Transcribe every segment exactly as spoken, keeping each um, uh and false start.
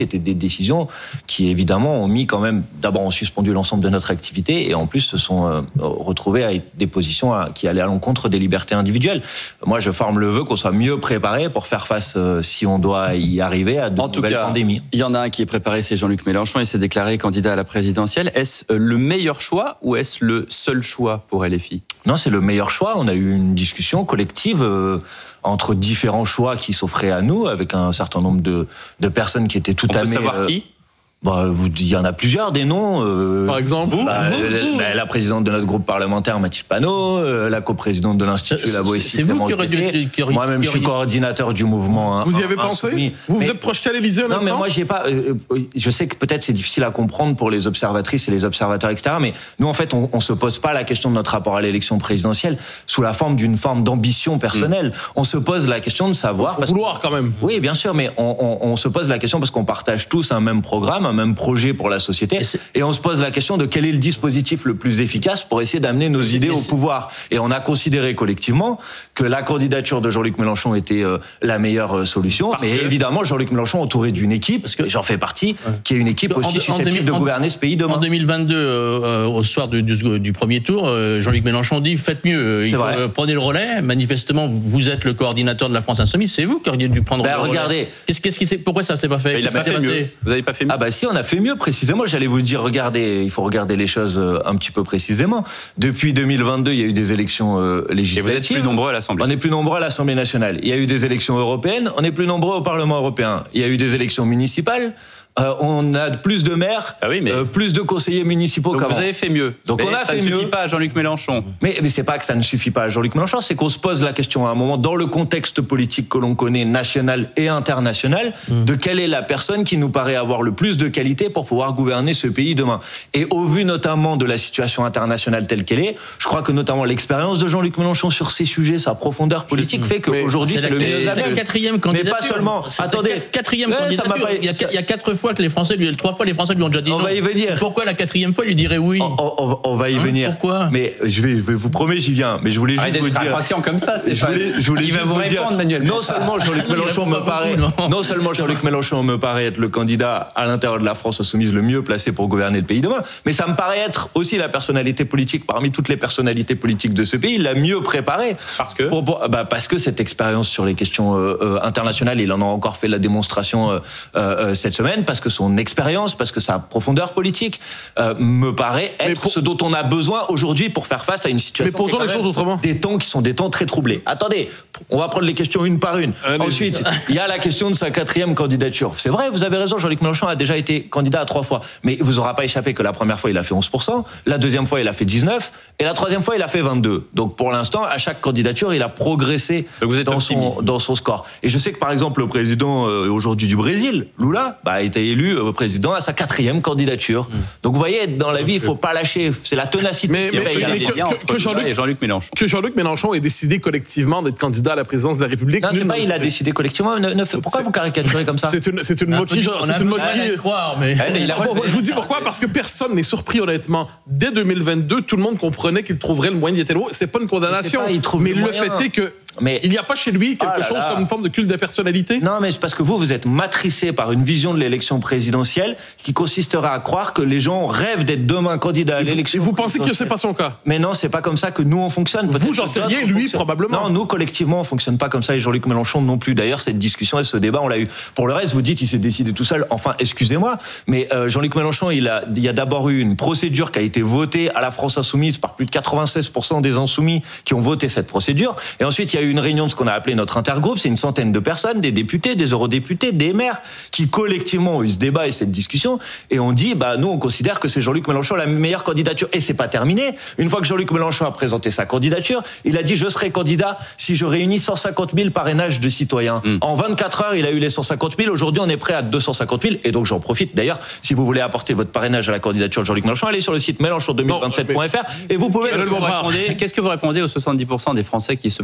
C'était des décisions qui, évidemment, ont mis quand même, d'abord, ont suspendu l'ensemble de notre activité et en plus se sont euh, retrouvés avec des positions à, qui allaient à l'encontre des libertés individuelles. Moi, je forme le vœu qu'on soit mieux préparé pour faire face, euh, si on doit y arriver, à de en nouvelles cas, pandémies. Il y en a un qui est préparé, c'est Jean-Luc Mélenchon, et s'est déclaré candidat à la présidentielle. Est-ce le meilleur choix ou est-ce le seul choix pour L F I ? Non, c'est le meilleur choix. On a eu une discussion collective euh, entre différents choix qui s'offraient à nous, avec un certain nombre de, de personnes qui étaient tout On à peut fait... savoir euh, qui ? Bah, vous, il y en a plusieurs, des noms. Euh, Par exemple, vous, bah, vous, la, vous. bah, la présidente de notre groupe parlementaire, Mathilde Panot, euh, la coprésidente de l'Institut, C'est- la Boétie, c'est vous Clémence qui auriez dû- Guettet. qui auriez- Moi-même, qui je suis auriez- coordinateur du mouvement. hein, Vous y avez un- pensé insoumis. Vous vous Mais- êtes projeté à l'Élysée un Non, instant? mais moi, j'ai pas. Euh, je sais que peut-être c'est difficile à comprendre pour les observatrices et les observateurs, et cetera. Mais nous, en fait, on, on se pose pas la question de notre rapport à l'élection présidentielle sous la forme d'une forme d'ambition personnelle. Mmh. On se pose la question de savoir. Faut vouloir quand même. Oui, bien sûr, mais on, on, on se pose la question parce qu'on partage tous un même programme, un même projet pour la société, et, et on se pose la question de quel est le dispositif le plus efficace pour essayer d'amener nos idées au pouvoir. Et on a considéré collectivement que la candidature de Jean-Luc Mélenchon était euh, la meilleure euh, solution. Parce mais que... évidemment, Jean-Luc Mélenchon entouré d'une équipe, parce que j'en fais partie, ouais. qui est une équipe aussi en, susceptible en, de gouverner ce pays demain. En deux mille vingt-deux, euh, au soir du, du, du premier tour, euh, Jean-Luc Mélenchon dit faites mieux, il faut, euh, prenez le relais. Manifestement, vous êtes le coordinateur de la France Insoumise, c'est vous qui auriez dû prendre ben, le regardez. relais. Qu'est-ce, qu'est-ce qui s'est, pourquoi ça ne s'est pas fait? Il a pas fait mieux. Vous n'avez pas fait mieux? Ah bah si, on a fait mieux précisément. J'allais vous dire, regardez, il faut regarder les choses un petit peu précisément. Depuis deux mille vingt-deux, il y a eu des élections euh, législatives. Et vous êtes plus nombreux à l'Assemblée. On est plus nombreux à l'Assemblée nationale. Il y a eu des élections européennes, on est plus nombreux au Parlement européen. Il y a eu des élections municipales. Euh, on a plus de maires, ah oui, mais... euh, plus de conseillers municipaux Donc qu'avant. vous avez fait mieux. Donc mais on a ça fait ne mieux. suffit pas à Jean-Luc Mélenchon. Mais, mais c'est pas que ça ne suffit pas à Jean-Luc Mélenchon, c'est qu'on se pose la question à un moment, dans le contexte politique que l'on connaît, national et international, mmh. de quelle est la personne qui nous paraît avoir le plus de qualité pour pouvoir gouverner ce pays demain. Et au vu notamment de la situation internationale telle qu'elle est, je crois que notamment l'expérience de Jean-Luc Mélenchon sur ces sujets, sa profondeur politique, fait qu'aujourd'hui c'est, c'est le mieux à C'est la quatrième candidature. Mais pas seulement. C'est Attendez, la quatrième ouais, candidature. Pas... Il, y a, il y a quatre fois que les Français lui trois fois les Français lui ont déjà dit on non. Va y venir. Pourquoi la quatrième fois il lui dirait oui? On, on, on va y hein, venir. Pourquoi? Mais je vais, je vais vous promets, j'y viens. Mais je voulais juste Arrête vous dire. Patient comme ça, je voulais, je voulais il va vous répondre, dire, Manuel. Non seulement Jean-Luc Mélenchon me paraît, beaucoup, non seulement Jean-Luc Mélenchon me paraît être le candidat à l'intérieur de la France insoumise le mieux placé pour gouverner le pays demain, mais ça me paraît être aussi la personnalité politique parmi toutes les personnalités politiques de ce pays la mieux préparée. Parce que pour, pour, bah parce que cette expérience sur les questions euh, euh, internationales, il en a encore fait la démonstration euh, euh, cette semaine, parce que son expérience, parce que sa profondeur politique euh, me paraît être pour... ce dont on a besoin aujourd'hui pour faire face à une situation. Mais posons les choses autrement. Des temps qui sont des temps très troublés. Attendez, on va prendre les questions une par une. Allez. Ensuite, il y a la question de sa quatrième candidature. C'est vrai, vous avez raison, Jean-Luc Mélenchon a déjà été candidat à trois fois. Mais il vous aura pas échappé que la première fois, il a fait onze pour cent, la deuxième fois, il a fait dix-neuf, et la troisième fois, il a fait vingt-deux. Donc pour l'instant, à chaque candidature, il a progressé vous êtes dans, son, dans son score. Et je sais que par exemple, le président euh, aujourd'hui du Brésil, Lula, bah, a été élu euh, président à sa quatrième candidature. Mmh. Donc vous voyez, dans la vie, il faut pas lâcher. C'est la ténacité. Mais, mais, mais, mais que, que, que, Jean-Luc, et Jean-Luc Mélenchon. que Jean-Luc Mélenchon ait décidé collectivement d'être candidat à la présidence de la République. Non, c'est pas il a décidé collectivement. Ne, ne, pourquoi vous caricaturez comme ça? C'est une, c'est une moquerie. C'est une moquerie. Croire, mais... il a je vous dis pourquoi, parce que personne n'est surpris honnêtement. Dès deux mille vingt-deux, tout le monde comprenait qu'il trouverait le moyen d'y être. C'est pas une condamnation, mais, pas, mais le, le fait est que mais... il n'y a pas chez lui quelque ah là chose là. comme une forme de culte de personnalité. Non, mais c'est parce que vous, vous êtes matricé par une vision de l'élection présidentielle qui consistera à croire que les gens rêvent d'être demain candidats à l'élection. Et vous pensez que c'est pas son cas? Mais non, c'est pas comme ça que nous on fonctionne. Peut-être vous, j'en sais rien, lui fonctionne... probablement. Non, nous collectivement on fonctionne pas comme ça et Jean-Luc Mélenchon non plus. D'ailleurs, cette discussion et ce débat, on l'a eu. Pour le reste, vous dites il s'est décidé tout seul. Enfin, excusez-moi, mais euh, Jean-Luc Mélenchon, il a, il y a d'abord eu une procédure qui a été votée à la France insoumise par plus de quatre-vingt-seize pour cent des insoumis qui ont voté cette procédure. Et ensuite, il y a eu une réunion de ce qu'on a appelé notre intergroupe. C'est une centaine de personnes, des députés, des eurodéputés, des maires, qui collectivement ont eu ce débat et cette discussion. Et on dit, bah nous, on considère que c'est Jean-Luc Mélenchon la meilleure candidature. Et c'est pas terminé. Une fois que Jean-Luc Mélenchon a présenté sa candidature, il a dit, je serai candidat si je réunis cent cinquante mille parrainages de citoyens. Mmh. En vingt-quatre heures, il a eu les cent cinquante mille. Aujourd'hui, on est prêt à deux cent cinquante mille. Et donc, j'en profite. D'ailleurs, si vous voulez apporter votre parrainage à la candidature de Jean-Luc Mélenchon, allez sur le site mélenchon deux mille vingt-sept point f r et vous pouvez... Qu'est-ce que vous répondez, qu'est-ce que vous répondez aux soixante-dix pour cent des Français qui, ce matin, dans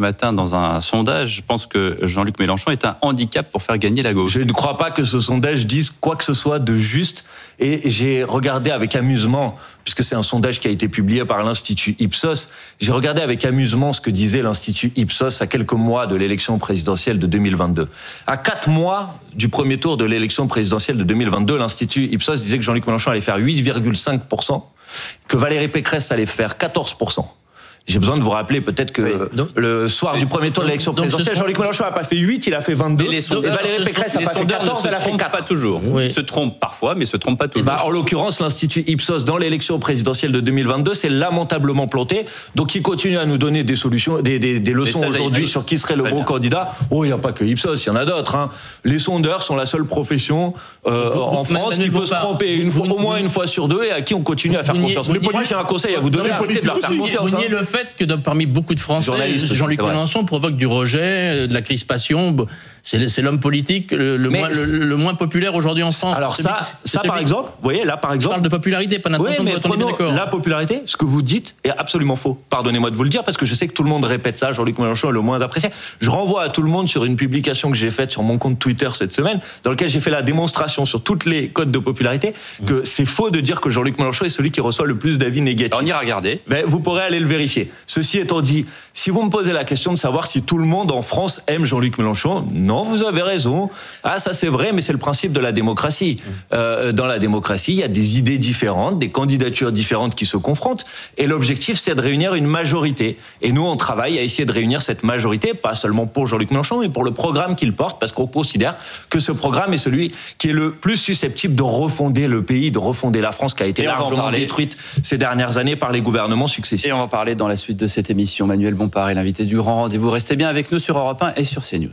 dans un sondage, je pense que Jean-Luc Mélenchon est un handicap pour faire gagner la gauche. Je ne crois pas que ce sondage dise quoi que ce soit de juste. Et j'ai regardé avec amusement, puisque c'est un sondage qui a été publié par l'Institut Ipsos, j'ai regardé avec amusement ce que disait l'Institut Ipsos à quelques mois de l'élection présidentielle de deux mille vingt-deux. À quatre mois du premier tour de l'élection présidentielle de deux mille vingt-deux, l'Institut Ipsos disait que Jean-Luc Mélenchon allait faire huit virgule cinq pour cent, que Valérie Pécresse allait faire quatorze pour cent. J'ai besoin de vous rappeler peut-être que oui, donc, le soir oui, du premier tour de l'élection présidentielle, Jean-Luc Mélenchon n'a pas fait huit, il a fait vingt-deux. Et, les et Valérie Pécresse n'a pas fait quatorze, elle a fait quatre. Pas toujours. Oui. Ils se trompent parfois, mais se trompent pas toujours. Bah, en l'occurrence, l'Institut Ipsos, dans l'élection présidentielle de deux mille vingt-deux, c'est lamentablement planté. Donc, il continue à nous donner des solutions, des, des, des leçons aujourd'hui sur qui serait le bon candidat. Oh, il n'y a pas que Ipsos, il y en a d'autres. Hein. Les sondeurs sont la seule profession euh, vous, en France qui peut se tromper une fois, au moins une fois sur deux et à qui on continue à faire confiance. Les politiques, j'ai un conseil à vous donner, arrêtez de leur faire confiance. Vous niez le fait que parmi beaucoup de Français, Jean-Luc Mélenchon provoque du rejet, de la crispation. C'est, c'est l'homme politique le, le, moins, le, le moins populaire aujourd'hui en France. Alors ça, ça par exemple, vous voyez, là par exemple... Je parle de popularité, pas d'intention oui, de votre d'accord. La popularité, ce que vous dites est absolument faux. Pardonnez-moi de vous le dire, parce que je sais que tout le monde répète ça, Jean-Luc Mélenchon est le moins apprécié. Je renvoie à tout le monde sur une publication que j'ai faite sur mon compte Twitter cette semaine, dans laquelle j'ai fait la démonstration sur toutes les codes de popularité, que mmh. c'est faux de dire que Jean-Luc Mélenchon est celui qui reçoit le plus d'avis négatifs. Alors on ira regarder. Ben, vous pourrez aller le vérifier. Ceci étant dit, si vous me posez la question de savoir si tout le monde en France aime Jean-Luc Mélenchon, non, vous avez raison. Ah, ça c'est vrai, mais c'est le principe de la démocratie. Euh, dans la démocratie, il y a des idées différentes, des candidatures différentes qui se confrontent, et l'objectif c'est de réunir une majorité. Et nous, on travaille à essayer de réunir cette majorité, pas seulement pour Jean-Luc Mélenchon, mais pour le programme qu'il porte, parce qu'on considère que ce programme est celui qui est le plus susceptible de refonder le pays, de refonder la France, qui a été et largement détruite ces dernières années par les gouvernements successifs. Et on va en parler dans la suite de cette émission. Manuel Bompard est l'invité du Grand Rendez-vous. Restez bien avec nous sur Europe un et sur CNews.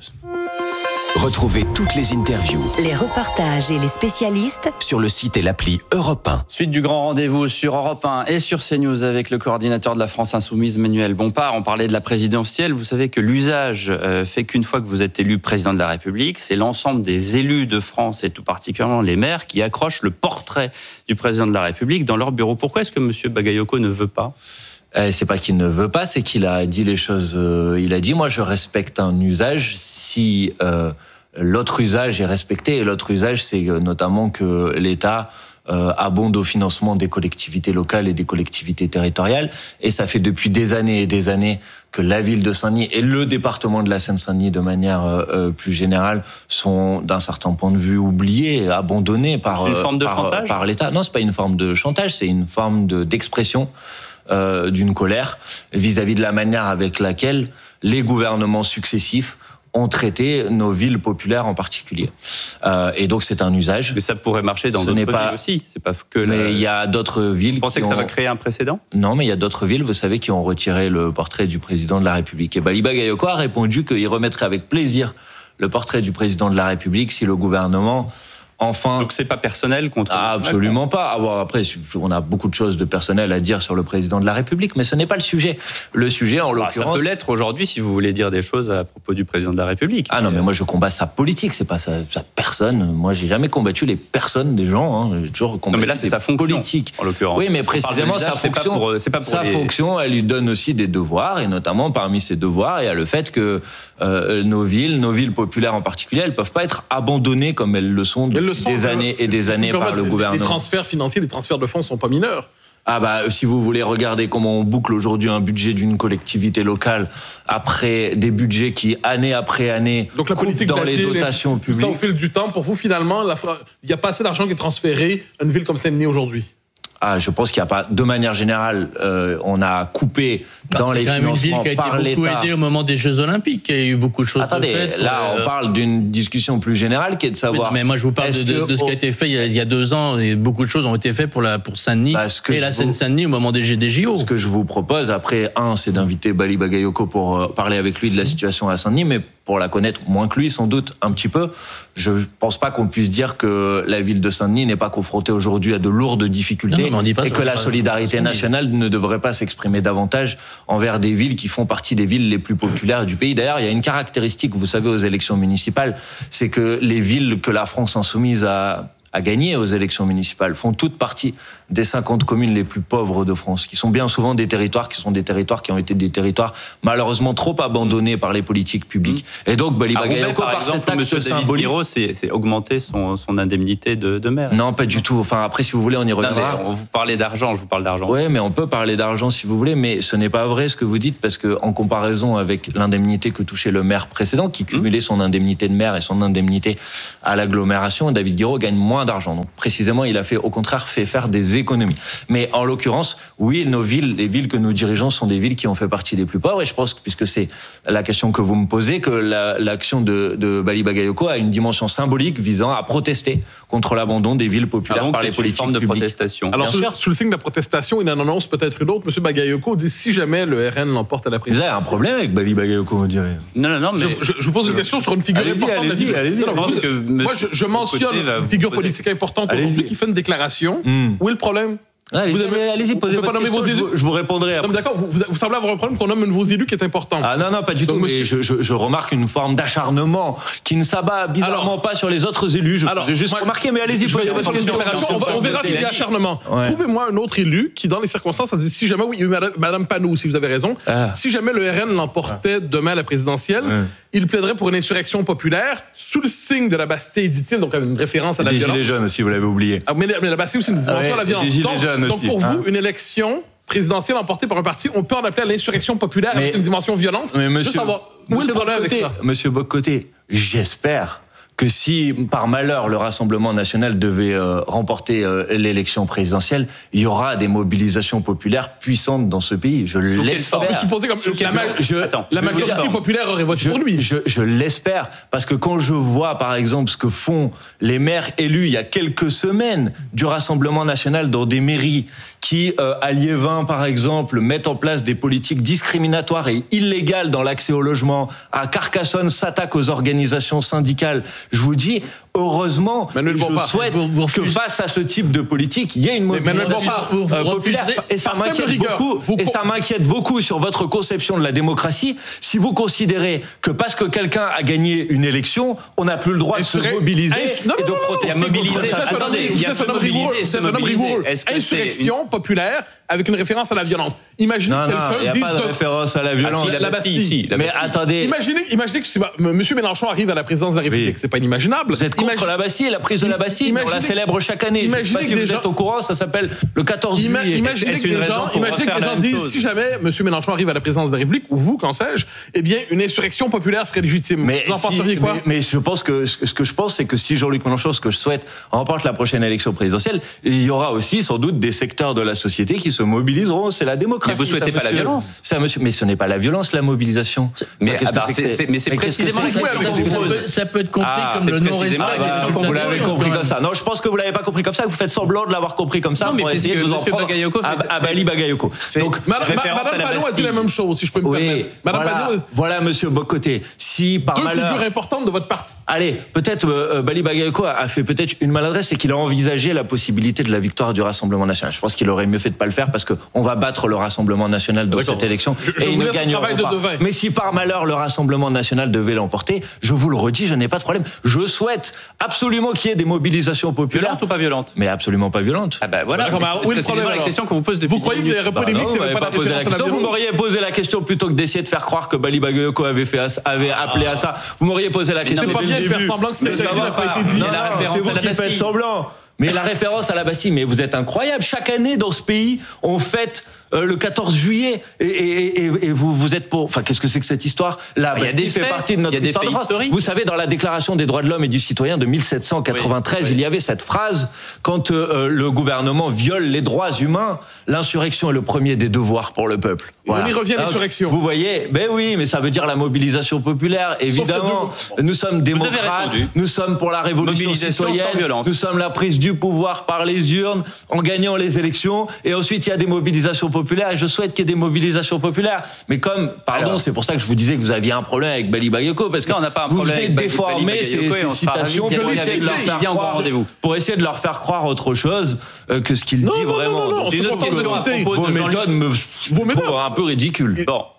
Retrouvez toutes les interviews, les reportages et les spécialistes sur le site et l'appli Europe un. Suite du Grand Rendez-vous sur Europe un et sur CNews avec le coordinateur de la France Insoumise, Manuel Bompard. On parlait de la présidentielle. Vous savez que l'usage euh, fait qu'une fois que vous êtes élu président de la République, c'est l'ensemble des élus de France et tout particulièrement les maires qui accrochent le portrait du président de la République dans leur bureau. Pourquoi est-ce que M. Bagayoko ne veut pas ? Euh, c'est pas qu'il ne veut pas, c'est qu'il a dit les choses. Euh, il a dit, moi, je respecte un usage si euh, l'autre usage est respecté. Et l'autre usage, c'est notamment que l'État euh, abonde au financement des collectivités locales et des collectivités territoriales. Et ça fait depuis des années et des années que la ville de Saint-Denis et le département de la Seine-Saint-Denis, de manière euh, plus générale, sont d'un certain point de vue oubliés, abandonnés par, c'est une forme de par, chantage par l'État. Non, c'est pas une forme de chantage, c'est une forme de, d'expression. Euh, d'une colère vis-à-vis de la manière avec laquelle les gouvernements successifs ont traité nos villes populaires en particulier. Euh, et donc c'est un usage. Mais ça pourrait marcher dans Ce d'autres pas... villes aussi. C'est pas que. Mais la... il y a d'autres villes. Vous pensez que ont... ça va créer un précédent ? Non, mais il y a d'autres villes, vous savez, qui ont retiré le portrait du président de la République. Et Bali Bagayoko a répondu qu'il remettrait avec plaisir le portrait du président de la République si le gouvernement. Enfin, donc c'est pas personnel contre... Ah, absolument pas. Alors après, on a beaucoup de choses de personnel à dire sur le président de la République, mais ce n'est pas le sujet. Le sujet, en l'occurrence... Ah, ça peut l'être aujourd'hui si vous voulez dire des choses à propos du président de la République. Ah non, mais moi je combats sa politique, c'est pas sa, sa personne. Moi, j'ai jamais combattu les personnes des gens. Hein. J'ai toujours combattu non, mais là, c'est sa fonction, politique. En l'occurrence. Oui, mais précisément sa fonction. C'est pas pour, c'est pas pour sa les... fonction, elle lui donne aussi des devoirs, et notamment parmi ses devoirs, il y a le fait que euh, nos villes, nos villes populaires en particulier, elles peuvent pas être abandonnées comme elles le sont depuis des sont, années. Et des années par le gouvernement. Les transferts financiers, les transferts de fonds sont pas mineurs. Ah bah si vous voulez regarder comment on boucle aujourd'hui un budget d'une collectivité locale après des budgets qui année après année donc la politique dans les dotations les... publiques. Ça au fil du temps, pour vous finalement, il n'y a pas assez d'argent qui est transféré à une ville comme Saint-Denis aujourd'hui. Ah, je pense qu'il n'y a pas. De manière générale, euh, on a coupé dans les financements par l'État. C'est quand même une ville qui a été beaucoup aidée au moment des Jeux Olympiques. Il y a eu beaucoup de choses Attendez, faites. Là, euh... on parle d'une discussion plus générale qui est de savoir. Mais, mais moi, je vous parle de, de, de ce qui a été fait il y a, il y a deux ans. Et beaucoup de choses ont été faites pour, la, pour Saint-Denis bah, et la Seine-Saint-Denis au moment des, des J O. Ce que je vous propose, après, un, c'est d'inviter Bali Bagayoko pour euh, parler avec lui de la situation à Saint-Denis, mais pour la connaître moins que lui, sans doute un petit peu. Je ne pense pas qu'on puisse dire que la ville de Saint-Denis n'est pas confrontée aujourd'hui à de lourdes difficultés non, non, et que la solidarité nationale ne devrait pas s'exprimer davantage envers des villes qui font partie des villes les plus populaires du pays. D'ailleurs, il y a une caractéristique, vous savez, aux élections municipales, c'est que les villes que la France insoumise a a gagné aux élections municipales font toutes partie des cinquante communes les plus pauvres de France, qui sont bien souvent des territoires qui sont des territoires qui ont été des territoires malheureusement trop abandonnés par les politiques publiques. Mmh. Et donc Bali Bagayoko, par, par exemple, cet acte symbolique, c'est, c'est augmenter son, son indemnité de, de maire. Non, pas du tout. Enfin, après, si vous voulez, on y reviendra. Non, vous parlez d'argent, je vous parle d'argent. Oui, mais on peut parler d'argent si vous voulez, mais ce n'est pas vrai ce que vous dites, parce que en comparaison avec l'indemnité que touchait le maire précédent, qui cumulait son indemnité de maire et son indemnité à l'agglomération, David Guiraud gagne moins d'argent. Donc précisément, il a fait, au contraire, fait faire des économies. Mais en l'occurrence, oui, nos villes, les villes que nous dirigeons sont des villes qui ont fait partie des plus pauvres, et je pense, puisque c'est la question que vous me posez, que la, l'action de, de Bali Bagayoko a une dimension symbolique visant à protester contre l'abandon des villes populaires ah, donc par les politiques publiques. de protestation. Alors, sous, sous le signe de la protestation, il en annonce peut-être une autre. Monsieur Bagayoko dit si jamais le R N l'emporte à la présidentielle. Vous avez un problème avec Bali Bagayoko, on dirait. Non, non, non, mais. Je, je, je vous pose une question sur une figure allez-y, importante. Allez-y, allez-y. Non, non, que moi, je, je mentionne une figure politique importante aujourd'hui qui fait une déclaration. Mm. Où est le problème? Allez-y, vous avez, allez-y, posez votre question, vos élus. Je, je vous répondrai après. Non, d'accord, vous, vous, vous semblez avoir un problème qu'on nomme un de vos élus qui est important. Ah non, non, pas du Donc, tout, monsieur... mais je, je, je remarque une forme d'acharnement qui ne s'abat bizarrement alors, pas sur les autres élus. Je alors, juste moi, remarquer, mais allez-y, posez votre question. On, on verra s'il y a acharnement. Ouais. Trouvez-moi un autre élu qui, dans les circonstances, a dit, si jamais, oui, il y a eu Madame, Madame Panou, si vous avez raison, ah. si jamais le R N l'emportait ah. demain à la présidentielle, ouais. il plaiderait pour une insurrection populaire sous le signe de la Bastille, dit-il, donc une référence à la violence. Des Gilets jaunes aussi, vous l'avez oublié. Ah, mais, mais la Bastille aussi, une dimension à la violence. Donc pour vous, une élection présidentielle emportée par un parti, on peut en appeler à l'insurrection populaire mais, avec une dimension violente. Mais monsieur, Juste savoir, où est le problème avec ça? Monsieur Bock-Côté, j'espère que si, par malheur, le Rassemblement national devait euh, remporter euh, l'élection présidentielle, il y aura des mobilisations populaires puissantes dans ce pays. Je Sous l'espère. Vous supposez comme la, ma- je, Attends, la majorité populaire aurait voté je, pour lui. Je, je l'espère, parce que quand je vois, par exemple, ce que font les maires élus il y a quelques semaines du Rassemblement national dans des mairies qui, euh, à Liévin, par exemple, mettent en place des politiques discriminatoires et illégales dans l'accès au logement, à Carcassonne s'attaquent aux organisations syndicales. Je vous dis, heureusement, Manuel je Bompard, souhaite vous, vous que face à ce type de politique, il y ait une mobilisation euh, populaire. Et ça m'inquiète beaucoup. Vous... Et ça m'inquiète beaucoup sur votre conception de la démocratie. Si vous considérez que parce que quelqu'un a gagné une élection, on n'a plus le droit de se mobiliser et de protester. Attendez, il y a un homme rigoureux. Insurrection populaire avec une référence à la violence. Imaginez non, que quelqu'un non, dise... Il n'y a pas de que... référence à la violence. Ah, si, la, la Bastille. Bastille. La mais Bastille. attendez... Imaginez, imaginez que si M. Mélenchon arrive à la présidence de la République. Oui. C'est pas inimaginable. Vous êtes contre Imagine... la Bastille, la prise de la Bastille. Imaginez... On la célèbre chaque année. Imaginez Je ne sais pas si vous gens... êtes au courant, ça s'appelle le quatorze Ima... juillet. Imaginez que des gens, imaginez que des gens disent, si jamais M. Mélenchon arrive à la présidence de la République, ou vous, qu'en sais-je, eh bien, une insurrection populaire serait légitime. Mais vous en penseriez quoi? Mais je pense que ce que je pense, c'est que si Jean-Luc Mélenchon, ce que je souhaite, remporte la prochaine élection présidentielle, il y aura aussi sans doute des secteurs de la société qui se mobiliseront. C'est la démocratie. Mais vous souhaitez pas la violence. Ça, monsieur, mais ce n'est pas la violence, la mobilisation. Mais, ah bah, c'est, c'est, mais c'est mais précisément la question que vous posez. Ça peut être compris ah, comme le non-respect. Ah, vous l'avez compris comme ça. Non, je pense que vous l'avez pas compris comme ça. Vous faites semblant de l'avoir compris comme ça. Non, mais pour essayer de vous en prendre à Bali Bagayoko. Donc, Madame Panou a dit la même chose, si je peux me permettre. Madame Panou. Voilà, monsieur Bock-Côté. Si par malheur. Deux figures importantes de votre parti. Allez, peut-être Bali Bagayoko a fait peut-être une maladresse, c'est qu'il a envisagé la possibilité de la victoire du Rassemblement national. Je pense qu'il aurait mieux fait de pas le faire parce que on va battre le Rassemblement national dans cette élection je, je et ils ne gagneront pas. Mais si par malheur le Rassemblement national devait l'emporter, je vous le redis, je n'ai pas de problème. Je souhaite absolument qu'il y ait des mobilisations populaires. Violentes ou pas violentes? Mais absolument pas violentes. Ah ben voilà. C'est précisément la question qu'on vous pose depuis. Vous croyez que les polémiques, c'est pas la question? Vous m'auriez posé la question plutôt que d'essayer de faire croire que Bali Bagayoko avait fait avait appelé à ça. Vous m'auriez posé la question. C'est pas bien de faire semblant que ce n'a pas été dit. C'est vous qui faites semblant. Mais la référence à la Bastille, mais vous êtes incroyable. Chaque année dans ce pays, on fête euh, le quatorze juillet et, et, et, et vous, vous êtes pour... Enfin, qu'est-ce que c'est que cette histoire? La Bastille fait partie de notre histoire de France. Vous savez, dans la Déclaration des droits de l'homme et du citoyen de mille sept cent quatre-vingt-treize, oui, oui. il y avait cette phrase, quand euh, le gouvernement viole les droits humains, l'insurrection est le premier des devoirs pour le peuple. Voilà. On y revient, l'insurrection. Vous voyez, ben oui, mais ça veut dire la mobilisation populaire, évidemment. Nous, nous sommes démocrates, nous sommes pour la révolution citoyenne, nous sommes la prise du pouvoir par les urnes, en gagnant les élections, et ensuite il y a des mobilisations populaires, et je souhaite qu'il y ait des mobilisations populaires. Mais comme, pardon, Alors, c'est pour ça que je vous disais que vous aviez un problème avec Bali Bagayoko, parce que non, on n'a pas un vous problème venez de déformer ces, ces citations pour essayer, de leur faire croire, pour essayer de leur faire croire autre chose euh, que ce qu'il dit non, vraiment. Non, non, non, J'ai une autre question à propos de Vos méthodes me trouvent un peu ridicules. Bon.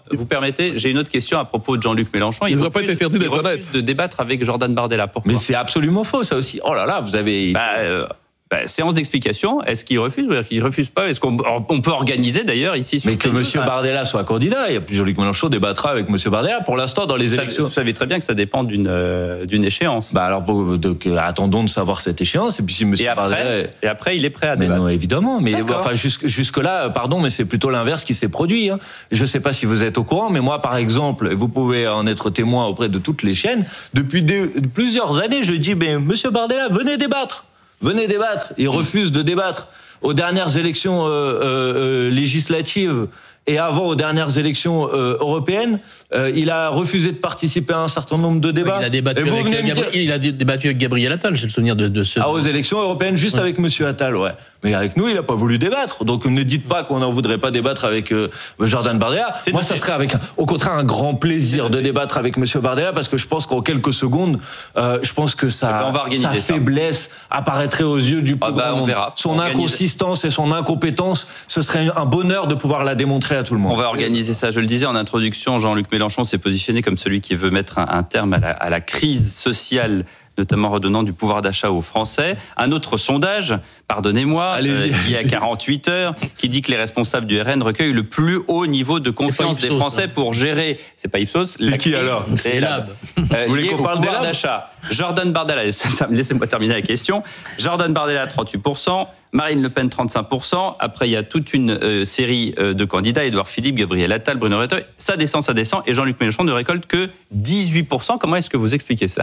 vous permettez, j'ai une autre question à propos de Jean-Luc Mélenchon. Il ne devrait pas être interdit d'être honnête. Il refuse de débattre avec Jordan Bardella. Pourquoi ? Mais c'est absolument faux, ça aussi. Oh là là, vous avez... Bah, euh... Bah, séance d'explication, est-ce qu'il refuse ou est-ce qu'il refuse pas ? Est-ce qu'on on peut organiser d'ailleurs ici sur Mais que M. Bardella soit candidat, et Jean-Luc Mélenchon débattra avec M. Bardella. Pour l'instant, dans les ça, élections... Vous savez très bien que ça dépend d'une, euh, d'une échéance. Bah alors, donc, attendons de savoir cette échéance, et puis si M. Et après, Bardella... Est... Et après, il est prêt à mais débattre. non, évidemment, mais enfin, jusque, jusque-là, pardon, mais c'est plutôt l'inverse qui s'est produit. Hein. Je ne sais pas si vous êtes au courant, mais moi, par exemple, vous pouvez en être témoin auprès de toutes les chaînes, depuis des, plusieurs années, je dis, mais M. Bardella, venez débattre. Venez débattre. Il refuse de débattre. Aux dernières élections euh, euh, législatives et avant aux dernières élections euh, européennes, euh, il a refusé de participer à un certain nombre de débats. Il a débattu, avec, Gabriel, dire... il a débattu avec Gabriel Attal, j'ai le souvenir de, de ce... Ah, aux élections européennes, juste ouais. avec M. Attal, ouais. Mais avec nous, il n'a pas voulu débattre. Donc ne dites pas qu'on n'en voudrait pas débattre avec euh, Jordan Bardella. C'est Moi, ça serait avec, un, au contraire, un grand plaisir de débattre avec M. Bardella, parce que je pense qu'en quelques secondes, euh, je pense que ça, sa faiblesse ça. apparaîtrait aux yeux du plus ah bah, grand monde. Son inconsistance et son incompétence, ce serait un bonheur de pouvoir la démontrer à tout le monde. On va organiser ça. Je le disais en introduction, Jean-Luc Mélenchon s'est positionné comme celui qui veut mettre un, un terme à la, à la crise sociale, notamment redonnant du pouvoir d'achat aux Français. Un autre sondage, pardonnez-moi, euh, qui est à quarante-huit heures, qui dit que les responsables du R N recueillent le plus haut niveau de confiance Ipsos, des Français hein. pour gérer, c'est pas Ipsos, c'est qui alors ? C'est Lab. Euh, lié au pouvoir d'achat. Jordan Bardella, laissez-moi terminer la question. Jordan Bardella, trente-huit pour cent, Marine Le Pen, trente-cinq pour cent. Après, il y a toute une euh, série euh, de candidats, Édouard Philippe, Gabriel Attal, Bruno Retailleau. Ça descend, ça descend, et Jean-Luc Mélenchon ne récolte que dix-huit pour cent. Comment est-ce que vous expliquez cela ?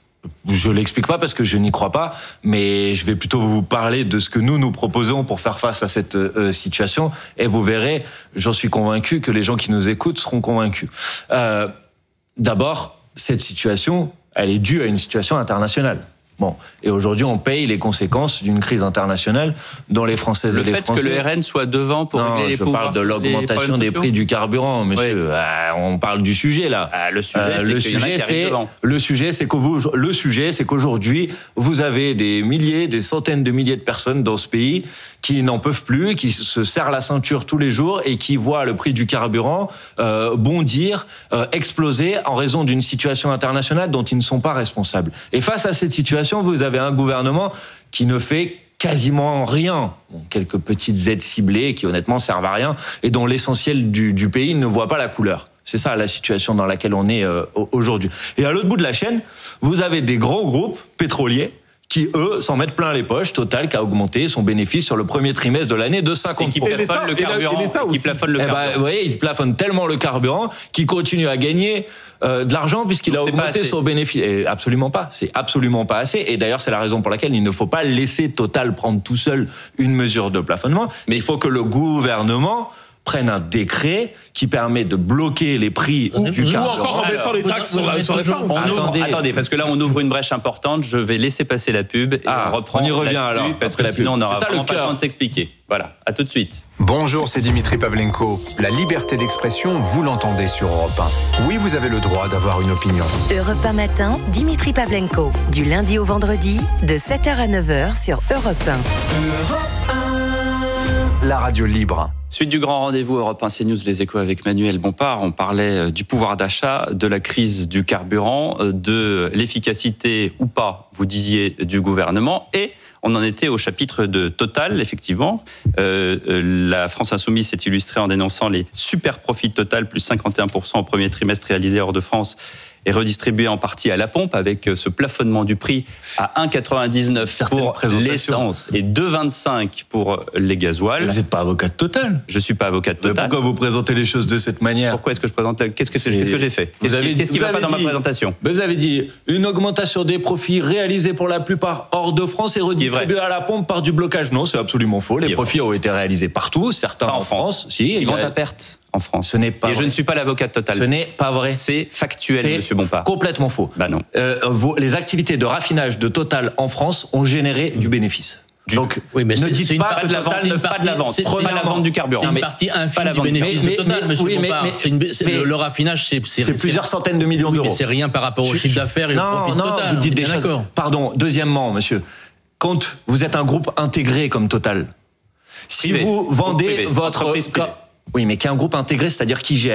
Je l'explique pas parce que je n'y crois pas, mais je vais plutôt vous parler de ce que nous nous proposons pour faire face à cette euh, situation, et vous verrez, j'en suis convaincu que les gens qui nous écoutent seront convaincus. Euh, d'abord, cette situation, elle est due à une situation internationale. Bon, et aujourd'hui, on paye les conséquences d'une crise internationale dont les Françaises le et les Français... Le fait que le R N soit devant pour non, régler les pouvoirs... je parle de l'augmentation des prix du carburant, monsieur. Oui. Ah, on parle du sujet, là. Ah, le sujet, euh, c'est le qu'il y en a sujet, qui arrivent c'est, devant. le sujet, c'est que vous, le sujet, c'est qu'aujourd'hui, vous avez des milliers, des centaines de milliers de personnes dans ce pays qui n'en peuvent plus, qui se serrent la ceinture tous les jours et qui voient le prix du carburant euh, bondir, euh, exploser en raison d'une situation internationale dont ils ne sont pas responsables. Et face à cette situation, vous avez un gouvernement qui ne fait quasiment rien. Bon, quelques petites aides ciblées qui honnêtement servent à rien et dont l'essentiel du, du pays ne voit pas la couleur. C'est ça la situation dans laquelle on est euh, aujourd'hui. Et à l'autre bout de la chaîne, vous avez des grands groupes pétroliers qui, eux, s'en mettent plein les poches. Total qui a augmenté son bénéfice sur le premier trimestre de l'année de cinquante pour cent. Et qui plafonne le carburant. Et qui plafonne le carburant. Eh ben, vous voyez, il plafonne tellement le carburant qu'il continue à gagner euh, de l'argent puisqu'il Donc a augmenté son bénéfice. Et absolument pas. C'est absolument pas assez. Et d'ailleurs, c'est la raison pour laquelle il ne faut pas laisser Total prendre tout seul une mesure de plafonnement. Mais il faut que le gouvernement prenne un décret qui permet de bloquer les prix ou, du ou carburant. Ou encore en baissant les taxes sur, la, sur l'essence. Attendez. Attendez, parce que là, on ouvre une brèche importante. Je vais laisser passer la pub et ah, on reprend on y revient là-dessus, alors, parce que la sinon, on n'aura vraiment pas le temps de s'expliquer. Voilà, à tout de suite. Bonjour, c'est Dimitri Pavlenko. La liberté d'expression, vous l'entendez sur Europe un. Oui, vous avez le droit d'avoir une opinion. Europe un matin, Dimitri Pavlenko. Du lundi au vendredi, de sept heures à neuf heures sur Europe un. Europe un. La radio libre. Suite du grand rendez-vous Europe un CNews, les échos avec Manuel Bompard. On parlait du pouvoir d'achat, de la crise du carburant, de l'efficacité ou pas, vous disiez, du gouvernement. Et on en était au chapitre de Total, effectivement. Euh, la France Insoumise s'est illustrée en dénonçant les super profits de Total, plus cinquante et un pour cent au premier trimestre réalisé hors de France, et redistribué en partie à la pompe avec ce plafonnement du prix à un virgule quatre-vingt-dix-neuf pour l'essence et deux virgule vingt-cinq pour les gasoils. Vous n'êtes pas avocat de Total. Je suis pas avocat de Total. Pourquoi vous présentez les choses de cette manière ? Pourquoi est-ce que je présente ? Qu'est-ce que, c'est... Qu'est-ce que j'ai fait ? Qu'est-ce, avez, qu'est-ce qui ne va pas dit, dans ma présentation ? Vous avez dit une augmentation des profits réalisés pour la plupart hors de France et redistribués à la pompe par du blocage. Non, c'est absolument faux. Les profits ont été réalisés partout, certains en, en France. France. Si, ils vont à perte. En France. Ce n'est pas Et vrai. je ne suis pas l'avocat de Total. Ce n'est pas vrai. C'est factuel, c'est monsieur Bompard. Complètement faux. Bah non. Euh, vos, les activités de raffinage de Total en France ont généré mmh. du bénéfice. Donc, oui, mais ne dites pas, pas que de la vente, ne pas de la vente, c'est pas la vente du carburant. C'est une partie infime du bénéfice mais, de Total, mais, monsieur oui, Bompard. Mais, c'est une, c'est mais, le, le raffinage, c'est, c'est, c'est plusieurs c'est, centaines de millions oui, d'euros. Mais c'est rien par rapport au chiffre d'affaires et non, au profit de non, Total. Vous dites des choses. D'accord. Pardon. Deuxièmement, monsieur, quand vous êtes un groupe intégré comme Total, si privé, vous vendez votre entreprise privée. Oui, mais qui est un groupe intégré, c'est-à-dire qui gère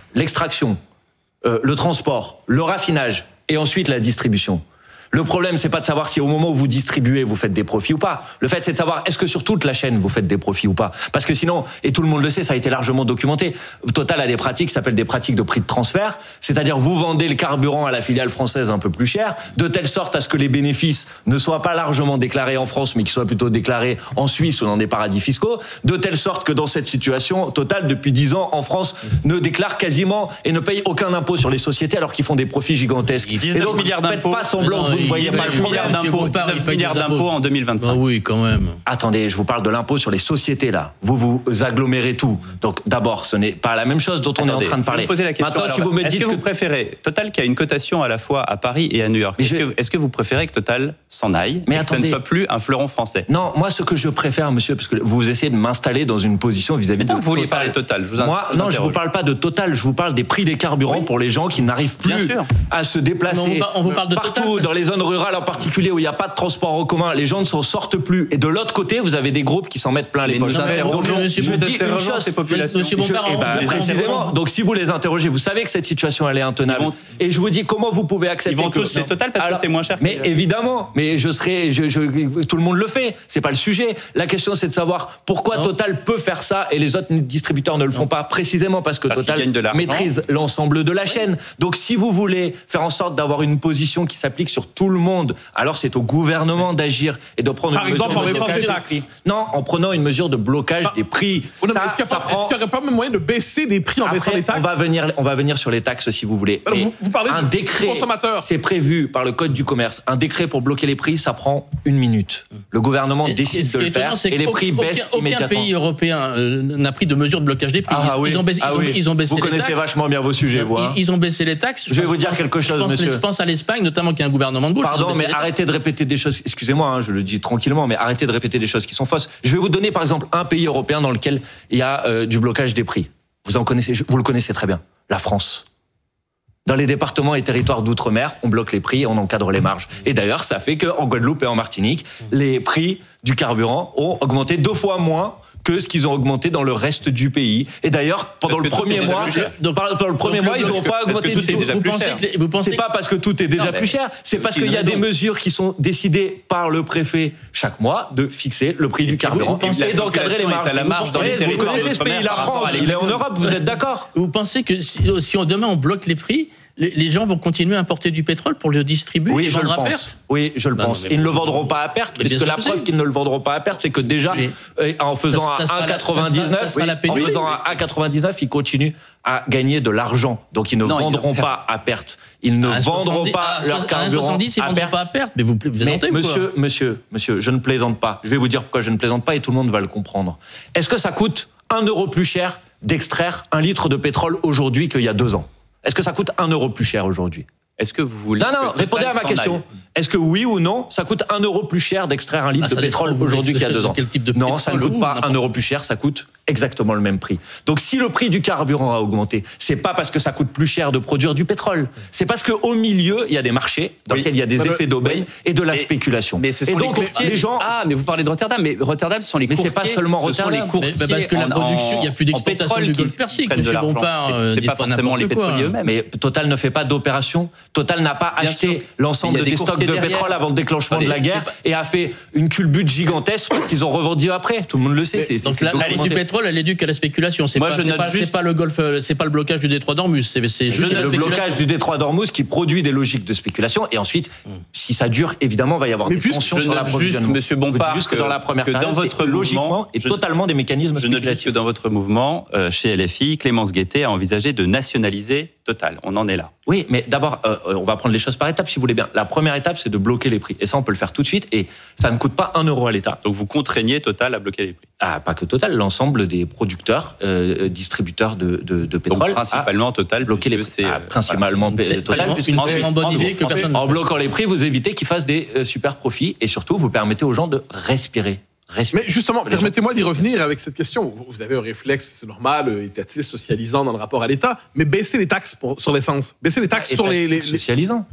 l'extraction, euh, le transport, le raffinage et ensuite la distribution. Le problème, c'est pas de savoir si au moment où vous distribuez, vous faites des profits ou pas. Le fait, c'est de savoir est-ce que sur toute la chaîne, vous faites des profits ou pas. Parce que sinon, et tout le monde le sait, ça a été largement documenté, Total a des pratiques qui s'appellent des pratiques de prix de transfert, c'est-à-dire vous vendez le carburant à la filiale française un peu plus cher, de telle sorte à ce que les bénéfices ne soient pas largement déclarés en France, mais qu'ils soient plutôt déclarés en Suisse ou dans des paradis fiscaux, de telle sorte que dans cette situation, Total, depuis dix ans, en France, ne déclare quasiment et ne paye aucun impôt sur les sociétés alors qu'ils font des profits gigantesques. dix-neuf et donc, milliards d'impôts. Faites pas semblant que vous ne voyez pas le milliards d'impôts, dix-neuf milliards d'impôts en deux mille vingt-cinq. Ah oui, quand même. Attendez, je vous parle de l'impôt sur les sociétés, là. Vous vous agglomérez tout. Donc, d'abord, ce n'est pas la même chose dont on Attendez, est en train de parler. Je vais vous poser la question. Maintenant, Alors, si vous me est-ce dites que, que vous préférez Total qui a une cotation à la fois à Paris et à New York. Est-ce, je... que, est-ce que vous préférez que Total s'en aille mais et attendez, que ça ne soit plus un fleuron français? Non, moi, ce que je préfère, monsieur, parce que vous essayez de m'installer dans une position vis-à-vis non, de vous vouliez Total. parler de Total. Je vous moi, vous non, je vous parle pas de Total. Je vous parle des prix des carburants oui. pour les gens qui n'arrivent plus à se déplacer. Non, on vous parle de partout Total, dans les zones rurales en particulier où il n'y a pas de transport en commun. Les gens ne s'en sortent plus. Et de l'autre côté, vous avez des groupes qui s'en mettent plein les poches. Je dis une chose, ces populations. Monsieur Bompard, je, eh ben, précisément. Donc, si vous les interrogez, vous savez que cette situation elle est intenable. Vont, et je vous dis comment vous pouvez accepter. Ils vont que, tous chez Total parce alors, que c'est moins cher. Mais que... évidemment. Mais je serai, je, je, tout le monde le fait. C'est pas le sujet. La question, c'est de savoir pourquoi non. Total peut faire ça et les autres distributeurs ne le font non. pas. Précisément parce que parce Total maîtrise l'ensemble de la chaîne. Donc, si vous voulez faire en sorte d'avoir une position qui s'applique sur tout le monde, alors c'est au gouvernement d'agir et de prendre Par une exemple, mesure en baissant de les taxes. Non, en prenant une mesure de blocage ah. des prix. Oh non, ça, est-ce qu'il n'y aurait pas même moyen de baisser les prix en Après, baissant les taxes? On va venir, on va venir sur les taxes si vous voulez. Alors, vous, vous parlez un de décret, consommateurs. C'est prévu par le Code du commerce. Un décret pour bloquer les prix, ça prend une minute. Le gouvernement et décide de le faire et les prix aucun, baissent aucun immédiatement. Aucun pays européen euh, n'a pris de mesures de blocage des prix. Ah, ils, oui. ils, ont baissé, ah, ils, ont, oui. ils ont baissé vous les connaissez taxes. vachement bien vos sujets, vous. Hein. Ils, ils ont baissé les taxes. Je, je vais pense, vous dire quelque chose, je pense, monsieur. Je pense à l'Espagne, notamment, qui a un gouvernement de gauche. Pardon, mais arrêtez de répéter des choses. Excusez-moi, hein, je le dis tranquillement, mais arrêtez de répéter des choses qui sont fausses. Je vais vous donner, par exemple, un pays européen dans lequel il y a euh, du blocage des prix. Vous en connaissez, vous le connaissez très bien. La France. Dans les départements et territoires d'outre-mer, on bloque les prix et on encadre les marges. Et d'ailleurs, ça fait qu'en Guadeloupe et en Martinique, les prix du carburant ont augmenté deux fois moins que ce qu'ils ont augmenté dans le reste du pays. Et d'ailleurs, pendant le premier mois, donc, pendant le premier mois, ils n'ont pas augmenté du tout. Vous pensez que vous pensez c'est pas parce que tout est déjà non, plus cher, c'est parce qu'il y a des mesures qui sont décidées par le préfet chaque mois de fixer le prix du carburant et d'encadrer les marges. La marge dans les territoires. Vous connaissez ce pays, la France, il est en Europe, vous êtes d'accord? Vous pensez que si, si on, demain on bloque les prix, les gens vont continuer à importer du pétrole pour le distribuer oui, et je le vendre pense. à perte? Oui, je le non, pense. Ils ne le vendront pas à perte, puisque la preuve qu'ils ne le vendront pas à perte, c'est que déjà, oui. en faisant un un virgule quatre-vingt-dix-neuf, en faisant un un virgule quatre-vingt-dix-neuf, ils continuent à gagner de l'argent. Donc ils ne non, vendront ils pas à perte. Ils ne vendront soixante-dix, pas leur carburant soixante-dix, ils à vendront perte. pas à perte. Mais vous plaisantez, mais monsieur, monsieur, monsieur, je ne plaisante pas. Je vais vous dire pourquoi je ne plaisante pas et tout le monde va le comprendre. Est-ce que ça coûte un euro plus cher d'extraire un litre de pétrole aujourd'hui qu'il y a deux ans? Est-ce que ça coûte un euro plus cher aujourd'hui? Est-ce que vous voulez... Non, non, répondez à ma question. Est-ce que oui ou non, ça coûte un euro plus cher d'extraire un litre ah, de pétrole aujourd'hui qu'il y a deux ans? Quel type de Non, ça ne coûte pas un euro plus cher, ça coûte exactement le même prix. Donc si le prix du carburant a augmenté, c'est pas parce que ça coûte plus cher de produire du pétrole. C'est parce qu'au milieu, il y a des marchés dans oui. lesquels il y a des mais effets d'aubaine oui. et de la mais, spéculation. Mais ce sont et donc les courtiers. Les gens... Ah, mais vous parlez de Rotterdam, mais Rotterdam, ce sont les mais courtiers. Mais c'est pas seulement Rotterdam. Ce sont les courtiers. Mais parce que la production, il n'y a plus d'exportation du Golfe Persique, monsieur Bompard. C'est pas forcément les pétroliers eux-mêmes. Mais Total ne fait pas d'opération. Total n'a pas acheté l'ensemble des stocks de pétrole avant le déclenchement de la guerre et a fait une culbute gigantesque parce qu'ils ont revendu après. Tout le monde le sait. C'est, donc la hausse du pétrole, elle éduque à la spéculation. C'est pas, c'est pas, juste... c'est pas le golfe, c'est pas le blocage du détroit d'Ormuz. C'est, c'est juste le blocage du détroit d'Ormuz qui produit des logiques de spéculation. Et ensuite, mm. si ça dure, évidemment, il va y avoir mais des tensions sur l'approvisionnement. Monsieur Bompard, juste que dans la première période, dans votre logiquement et totalement des mécanismes spéculatifs. Je note juste que dans votre mouvement, chez L F I, Clémence Guettet a envisagé de nationaliser Total. On en est là. Oui, mais d'abord, euh, on va prendre les choses par étapes, si vous voulez bien. La première étape, c'est de bloquer les prix. Et ça, on peut le faire tout de suite. Et ça ne coûte pas un euro à l'État. Donc vous contraignez Total à bloquer les prix? Ah, pas que Total, l'ensemble des producteurs, euh, distributeurs de, de, de pétrole. Donc principalement Total, bloquer les prix. C'est, ah, principalement voilà. Total. Puisque ensuite, bonne ensuite, idée que ensuite, personne en bloquant les prix, vous évitez qu'ils fassent des euh, super profits. Et surtout, vous permettez aux gens de respirer. Mais justement, permettez-moi d'y revenir avec cette question. Vous avez un réflexe, c'est normal, étatiste, socialisant dans le rapport à l'État, mais baisser les taxes pour, sur l'essence, baisser les taxes Et sur les, les... Socialisant.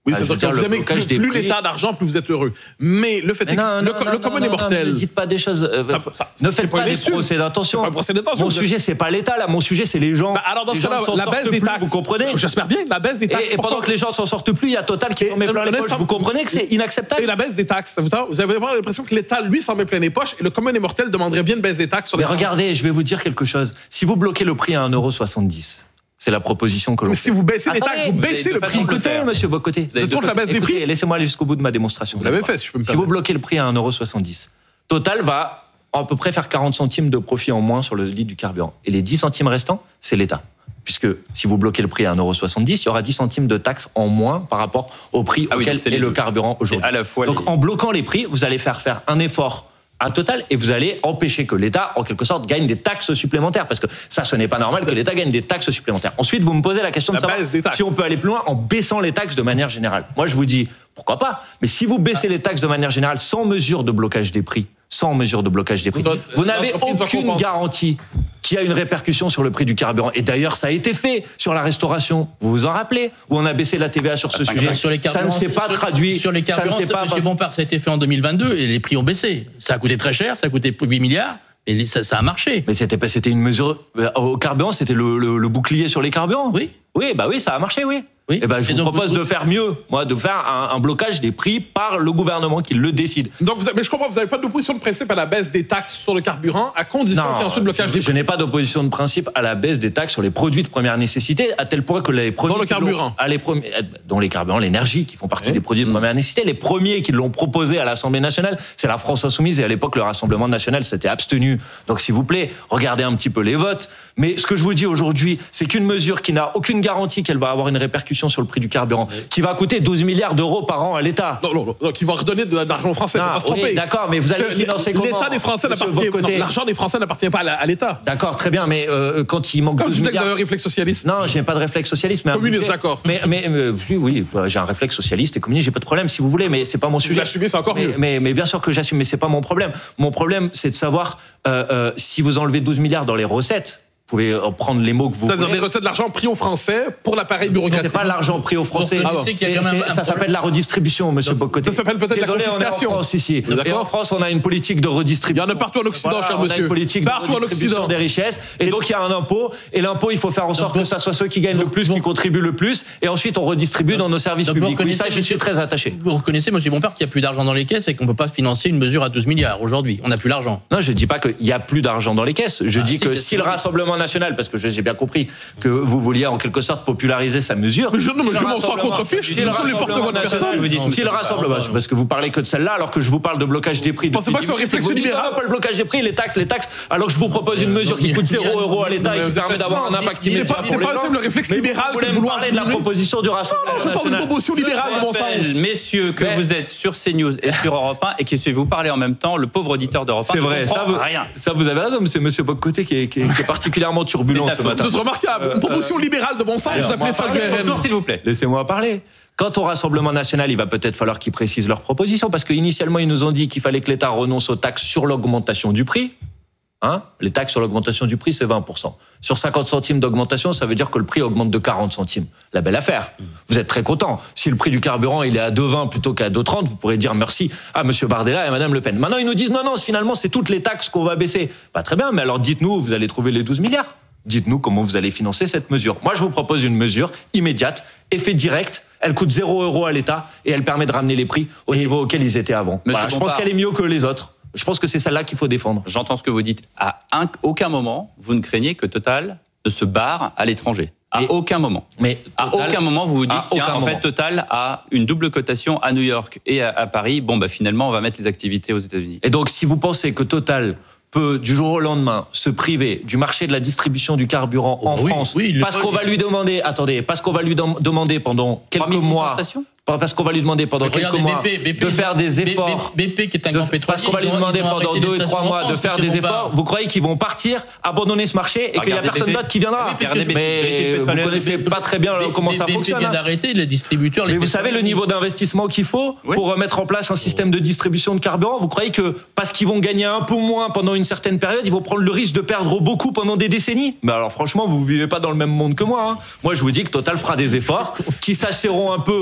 Oui, c'est-à-dire que vous aimez plus, plus l'État d'argent, plus vous êtes heureux. Mais le fait est que non, le, non, le commun est mortel. Ne dites pas des choses. Euh, ça, ça, ne faites pas, pas des procès d'intention. Mon sujet, c'est pas l'État, là. Mon sujet, c'est les gens. Bah alors, dans ce cas-là, la baisse des taxes. Vous comprenez ? J'espère bien, la baisse des taxes. Et, et pendant que les gens s'en sortent plus, il y a Total qui s'en met plein les poches. Vous comprenez que c'est inacceptable ? Et la baisse des taxes. Vous avez vraiment l'impression que l'État, lui, s'en met plein les poches et le commun est mortel demanderait bien une baisse des taxes sur les. Mais regardez, je vais vous dire quelque chose. Si vous bloquez le prix à un euro soixante-dix, c'est la proposition que l'on mais fait. Si vous baissez les taxes, vous baissez le prix. Écoutez, monsieur Bocoté. Vous êtes contre la baisse des prix ? Laissez-moi aller jusqu'au bout de ma démonstration. Vous l'avez fait, si je peux me permettre. Si vous bloquez le prix à un euro soixante-dix, Total va à peu près faire quarante centimes de profit en moins sur le litre du carburant. Et les dix centimes restants, c'est l'État. Puisque si vous bloquez le prix à un euro soixante-dix, il y aura dix centimes de taxes en moins par rapport au prix ah auquel oui, est le carburant aujourd'hui. À la fois donc les... en bloquant les prix, vous allez faire faire un effort à Total et vous allez empêcher que l'État, en quelque sorte, gagne des taxes supplémentaires. Parce que ça, ce n'est pas normal que l'État gagne des taxes supplémentaires. Ensuite, vous me posez la question de savoir si on peut aller plus loin en baissant les taxes de manière générale. Moi, je vous dis, pourquoi pas ? Mais si vous baissez les taxes de manière générale sans mesure de blocage des prix, sans mesure de blocage des prix, vous n'avez aucune garantie qu'il y a une répercussion sur le prix du carburant. Et d'ailleurs, ça a été fait sur la restauration. Vous vous en rappelez ? Où on a baissé la T V A sur ce sujet. Sur les ça ne s'est pas sur, traduit. Sur les carburants, ça, pas... M. Bompard, ça a été fait en deux mille vingt-deux et les prix ont baissé. Ça a coûté très cher, ça a coûté huit milliards. Et ça, ça a marché. Mais c'était, c'était une mesure... Au carburant, c'était le, le, le bouclier sur les carburants. Oui. Oui, bah oui, ça a marché, oui. Oui. Et ben, je et vous propose vous... de faire mieux, moi, de faire un, un blocage des prix par le gouvernement qui le décide. Donc, vous avez, mais je comprends, vous n'avez pas d'opposition de principe à la baisse des taxes sur le carburant, à condition qu'il y ait ensuite blocage je, des prix. Je n'ai pas d'opposition de principe à la baisse des taxes sur les produits de première nécessité, à tel point que les produits... Dans le carburant. À les premiers, dont les carburants, l'énergie, qui font partie oui. des produits de première nécessité. Les premiers qui l'ont proposé à l'Assemblée nationale, c'est la France Insoumise, et à l'époque, le Rassemblement national s'était abstenu. Donc, s'il vous plaît, regardez un petit peu les votes. Mais ce que je vous dis aujourd'hui, c'est qu'une mesure qui n'a aucune garantie qu'elle va avoir une répercussion sur le prix du carburant, qui va coûter douze milliards d'euros par an à l'État. Non, non, non, qui va redonner de l'argent français, non, faut pas se tromper. Oui, d'accord, mais vous allez c'est, financer comment ? L'État des Français n'appartient pas. L'argent des Français n'appartient pas à l'État. D'accord, très bien, mais euh, quand il manque Comme douze je disais milliards... que vous avez un réflexe socialiste. Non, j'ai pas de réflexe socialiste, mais communiste, d'accord. Mais, mais, mais oui, oui, j'ai un réflexe socialiste et communiste, j'ai pas de problème si vous voulez, mais c'est pas mon sujet. Vous l'assumez, c'est encore mais, mieux. Mais, mais bien sûr que j'assume, mais c'est pas mon problème. Mon problème, c'est de savoir euh, euh, si vous enlevez douze milliards dans les recettes. Vous pouvez prendre les mots que vous C'est-à-dire voulez. les recettes de l'argent pris aux Français pour l'appareil bureaucratique. C'est pas l'argent pris aux Français. Ah bon. C'est, ça s'appelle la redistribution, monsieur Bocoté. Ça s'appelle peut-être Désolé, la confiscation. On est en France ici. Et en France, on a une politique de redistribution. Il y en a partout en Occident, voilà, cher on monsieur. On a une politique partout de redistribution des richesses. Et, et donc, il y a un impôt. Et l'impôt, il faut faire en sorte donc, que ça soit ceux qui gagnent donc, le plus, donc, qui contribuent le plus. Et ensuite, on redistribue donc, dans nos services donc, publics. Oui, ça, je suis très attaché. Vous reconnaissez, monsieur Bompard, qu'il n'y a plus d'argent dans les caisses et qu'on ne peut pas financer une mesure à douze milliards aujourd'hui. On n'a plus l'argent. Non, je ne dis pas qu'il n'y a plus d'argent dans les caisses. Je dis que si le Rassemblement national, parce que j'ai bien compris que vous vouliez en quelque sorte populariser sa mesure. Mais je, non, mais je m'en sors contre-fiche, si nous sommes les porte-voix de personne. Vous dites, si le Rassemblement, parce que vous parlez que de celle-là, alors que je vous parle de blocage des prix. Vous pensez pas que c'est un réflexe libéral ? Pas le blocage des prix, les taxes, les taxes, alors que je vous propose une mesure qui coûte zéro euro à l'État et qui permet d'avoir un impact immédiat. C'est pas le réflexe libéral que vous parlez de la proposition du Rassemblement national. Non, non, je parle d'une proposition libérale de mon sens. Messieurs, que vous êtes sur CNews et sur Europe un et que vous parlez en même temps, le pauvre auditeur d'Europe un. C'est vrai, ça vous, rien. Ça vous avez raison, c'est monsieur Bocoté qui est particulièrement turbulent ce matin. C'est remarquable. Une proposition libérale de bon sens, vous appelez ça le R N. S'il vous plaît. Laissez-moi parler. Quant au Rassemblement national, il va peut-être falloir qu'ils précisent leurs propositions, parce qu'initialement, ils nous ont dit qu'il fallait que l'État renonce aux taxes sur l'augmentation du prix. Hein, les taxes sur l'augmentation du prix, c'est vingt pour cent. Sur cinquante centimes d'augmentation, ça veut dire que le prix augmente de quarante centimes. La belle affaire. Vous êtes très content. Si le prix du carburant il est à deux vingt plutôt qu'à deux trente, vous pourrez dire merci à monsieur Bardella et à madame Le Pen. Maintenant, ils nous disent non, non, finalement, c'est toutes les taxes qu'on va baisser. Bah, très bien, mais alors dites-nous où vous allez trouver les douze milliards. Dites-nous comment vous allez financer cette mesure. Moi, je vous propose une mesure immédiate, effet direct. Elle coûte zéro euro à l'État et elle permet de ramener les prix au niveau auquel ils étaient avant. Voilà, je pense qu'elle est mieux que les autres. Je pense que c'est celle-là qu'il faut défendre. J'entends ce que vous dites. À un, aucun moment, vous ne craignez que Total ne se barre à l'étranger. À et, aucun moment. Mais Total, à aucun moment, vous vous dites, tiens, en moment. fait, Total a une double cotation à New York et à, à Paris. Bon, bah, finalement, on va mettre les activités aux États-Unis. Et donc, si vous pensez que Total peut, du jour au lendemain, se priver du marché de la distribution du carburant en oui, France, oui, parce qu'on va lui demander, attendez, parce qu'on va lui demander pendant quelques mois, parce qu'on va lui demander pendant quelques mois B P, B P, de faire des efforts, B P qui est un grand pétrolier, parce qu'on va lui demander pendant deux et trois mois de faire des efforts, vous croyez qu'ils vont partir, abandonner ce marché et qu'il n'y a personne d'autre qui viendra? Mais vous ne connaissez pas très bien comment ça fonctionne. B P vient d'arrêter les distributeurs. Mais vous savez le niveau d'investissement qu'il faut pour mettre en place un système de distribution de carburant? Vous croyez que parce qu'ils vont gagner un peu moins pendant une certaine période, ils vont prendre le risque de perdre beaucoup pendant des décennies? Mais alors franchement, vous ne vivez pas dans le même monde que moi. Moi, je vous dis que Total fera des efforts qui s'asserront un peu sur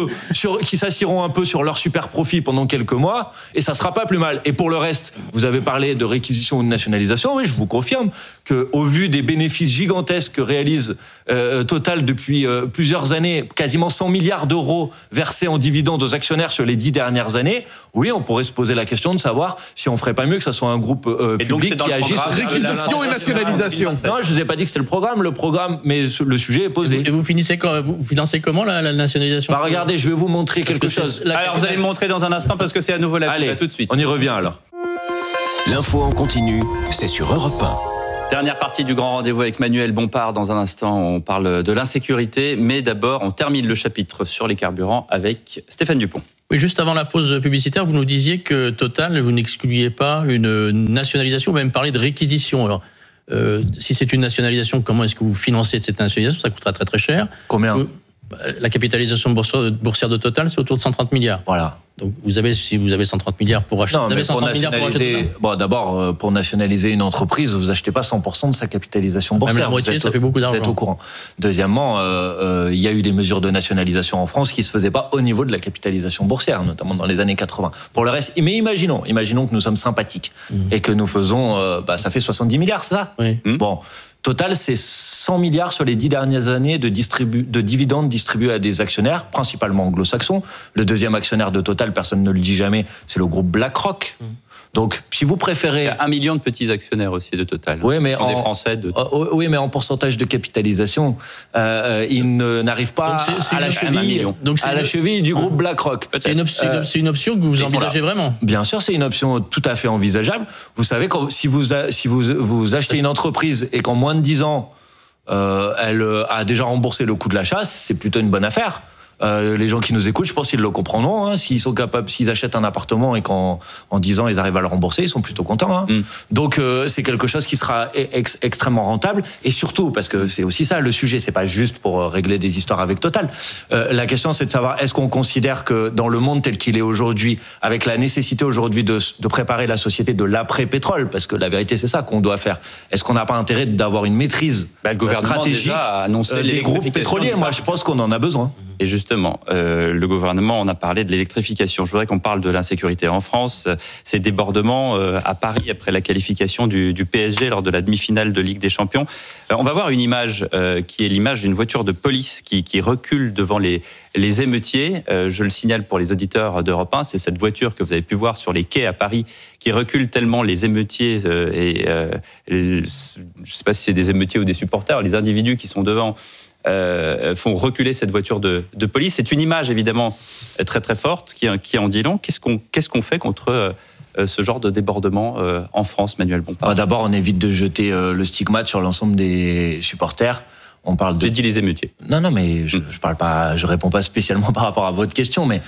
qui s'assieront un peu sur leur super profit pendant quelques mois, et ça sera pas plus mal. Et pour le reste, vous avez parlé de réquisition ou de nationalisation, oui, je vous confirme qu'au vu des bénéfices gigantesques que réalise euh, Total depuis euh, plusieurs années, quasiment cent milliards d'euros versés en dividendes aux actionnaires sur les dix dernières années, oui, on pourrait se poser la question de savoir si on ferait pas mieux que ça soit un groupe euh, public qui agisse. Réquisition et nationalisation. Non, je vous ai pas dit que c'était le programme, le programme, mais le sujet est posé. Et vous, finissez, vous financez comment la, la nationalisation? Bah regardez, je vais vous montrer parce quelque chose. La... Alors vous allez me montrer dans un instant parce que c'est à nouveau la Allez, là, tout de suite. On y revient alors. L'info en continu, c'est sur Europe un. Dernière partie du grand rendez-vous avec Manuel Bompard. Dans un instant, on parle de l'insécurité. Mais d'abord, on termine le chapitre sur les carburants avec Stéphane Dupont. Oui, juste avant la pause publicitaire, vous nous disiez que Total, vous n'excluiez pas une nationalisation, vous même parlé de réquisition. Alors, euh, si c'est une nationalisation, comment est-ce que vous financez cette nationalisation? Ça coûtera très très cher. Combien? Vous, La capitalisation boursière de Total, c'est autour de cent trente milliards. Voilà. Donc vous avez, si vous avez cent trente milliards pour acheter, non, vous avez cent trente milliards pour acheter. Bon, d'abord, pour nationaliser une entreprise, vous achetez pas cent pour cent de sa capitalisation boursière. Même la moitié, êtes, ça fait beaucoup d'argent. Vous êtes au courant. Deuxièmement, il euh, euh, y a eu des mesures de nationalisation en France qui se faisaient pas au niveau de la capitalisation boursière, notamment dans les années quatre-vingts. Pour le reste, mais imaginons, imaginons que nous sommes sympathiques mmh. et que nous faisons, euh, bah, ça fait soixante-dix milliards, c'est ça? Oui. Mmh. Bon. Total, c'est cent milliards sur les dix dernières années de, distribu- de dividendes distribués à des actionnaires, principalement anglo-saxons. Le deuxième actionnaire de Total, personne ne le dit jamais, c'est le groupe BlackRock. Mmh. Donc, si vous préférez... Il y a un million de petits actionnaires aussi de Total. Oui, mais en... des Français. De... Oui, mais en pourcentage de capitalisation, euh, ils ne, n'arrivent pas Donc c'est, c'est à, la cheville, Donc c'est à la une... cheville du groupe BlackRock. C'est une, option, euh, c'est une option que vous envisagez vraiment? Bien sûr, c'est une option tout à fait envisageable. Vous savez, quand, si, vous, si vous, vous achetez une entreprise et qu'en moins de dix ans, euh, elle a déjà remboursé le coût de l'achat, c'est plutôt une bonne affaire. Euh, les gens qui nous écoutent, je pense qu'ils le comprendront. Hein. S'ils sont capables, s'ils achètent un appartement et qu'en en dix ans ils arrivent à le rembourser, ils sont plutôt contents. Hein. Mm. Donc euh, c'est quelque chose qui sera ex- extrêmement rentable. Et surtout, parce que c'est aussi ça le sujet, c'est pas juste pour régler des histoires avec Total. Euh, la question, c'est de savoir est-ce qu'on considère que dans le monde tel qu'il est aujourd'hui, avec la nécessité aujourd'hui de, de préparer la société de l'après-pétrole, parce que la vérité c'est ça qu'on doit faire. Est-ce qu'on n'a pas intérêt d'avoir une maîtrise bah, le gouvernement stratégique déjà a annoncé euh, des groupes pétroliers? Moi, je pense qu'on en a besoin. Et justement, euh, le gouvernement, on a parlé de l'électrification. Je voudrais qu'on parle de l'insécurité en France. Ces débordements euh, à Paris après la qualification du, du P S G lors de la demi-finale de Ligue des Champions. Euh, on va voir une image euh, qui est l'image d'une voiture de police qui, qui recule devant les, les émeutiers. Euh, je le signale pour les auditeurs d'Europe un, c'est cette voiture que vous avez pu voir sur les quais à Paris qui recule tellement les émeutiers euh, et euh, je ne sais pas si c'est des émeutiers ou des supporters, les individus qui sont devant Euh, font reculer cette voiture de, de police. C'est une image évidemment très très forte qui, qui en dit long. Qu'est-ce qu'on, qu'est-ce qu'on fait contre euh, ce genre de débordement euh, en France, Manuel Bompard? Bah d'abord, on évite de jeter euh, le stigmate sur l'ensemble des supporters. On parle de... J'ai dit les émeutiers. Non, non, mais je, je parle pas, je réponds pas spécialement par rapport à votre question, mais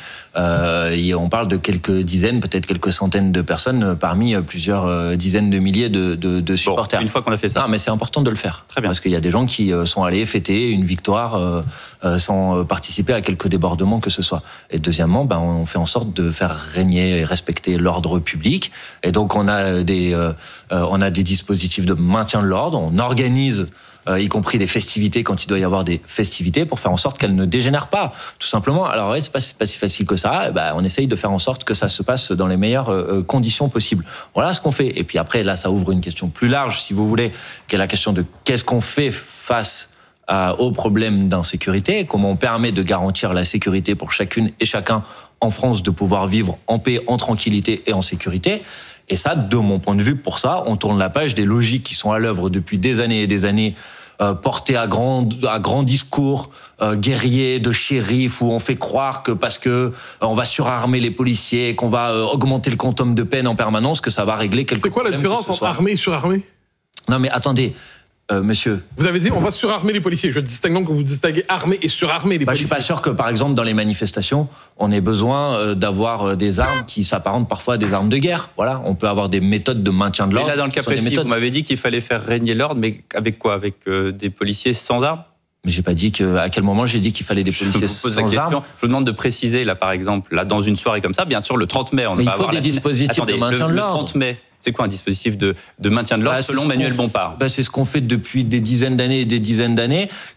euh, on parle de quelques dizaines, peut-être quelques centaines de personnes parmi plusieurs dizaines de milliers de, de, de supporters. Bon, une fois qu'on a fait ça. Non, mais c'est important de le faire. Très bien. Parce qu'il y a des gens qui sont allés fêter une victoire euh, sans participer à quelques débordements que ce soit. Et deuxièmement, ben, on fait en sorte de faire régner et respecter l'ordre public. Et donc, on a des, euh, on a des dispositifs de maintien de l'ordre. On organise Euh, y compris des festivités quand il doit y avoir des festivités, pour faire en sorte qu'elles ne dégénèrent pas, tout simplement. Alors ouais, c'est pas, c'est pas si facile que ça. Et ben, on essaye de faire en sorte que ça se passe dans les meilleures euh, conditions possibles. Voilà ce qu'on fait. Et puis après, là, ça ouvre une question plus large, si vous voulez, qui est la question de qu'est-ce qu'on fait face à, aux problèmes d'insécurité, comment on permet de garantir la sécurité pour chacune et chacun en France, de pouvoir vivre en paix, en tranquillité et en sécurité. Et ça, de mon point de vue, pour ça, on tourne la page des logiques qui sont à l'œuvre depuis des années et des années, euh, portées à grand, à grand discours euh, guerriers de shérif, où on fait croire que parce que euh, on va surarmer les policiers, qu'on va euh, augmenter le quantum de peine en permanence, que ça va régler quelques problèmes. C'est quoi la différence entre armée et surarmée? Non, mais attendez. Euh, monsieur. Vous avez dit on va surarmer les policiers. Je distingue donc que vous distinguez armée et surarmer les bah, policiers. Je suis pas sûr que, par exemple, dans les manifestations, on ait besoin euh, d'avoir euh, des armes qui s'apparentent parfois à des armes de guerre. Voilà, on peut avoir des méthodes de maintien de l'ordre. Mais là, dans le cas précis, vous m'avez dit qu'il fallait faire régner l'ordre, mais avec quoi? Avec euh, des policiers sans armes? Mais j'ai pas dit que, à quel moment j'ai dit qu'il fallait des policiers je vous pose sans la question. armes. Je vous demande de préciser, là, par exemple, là, dans une soirée comme ça, bien sûr, le trente mai, on mais va il faut avoir des la... dispositifs Attendez, de maintien le, de l'ordre. Le trente mai, c'est quoi un dispositif de, de maintien de l'ordre bah, selon Manuel Bompard? bah, C'est ce qu'on fait depuis des dizaines d'années et des dizaines d'années.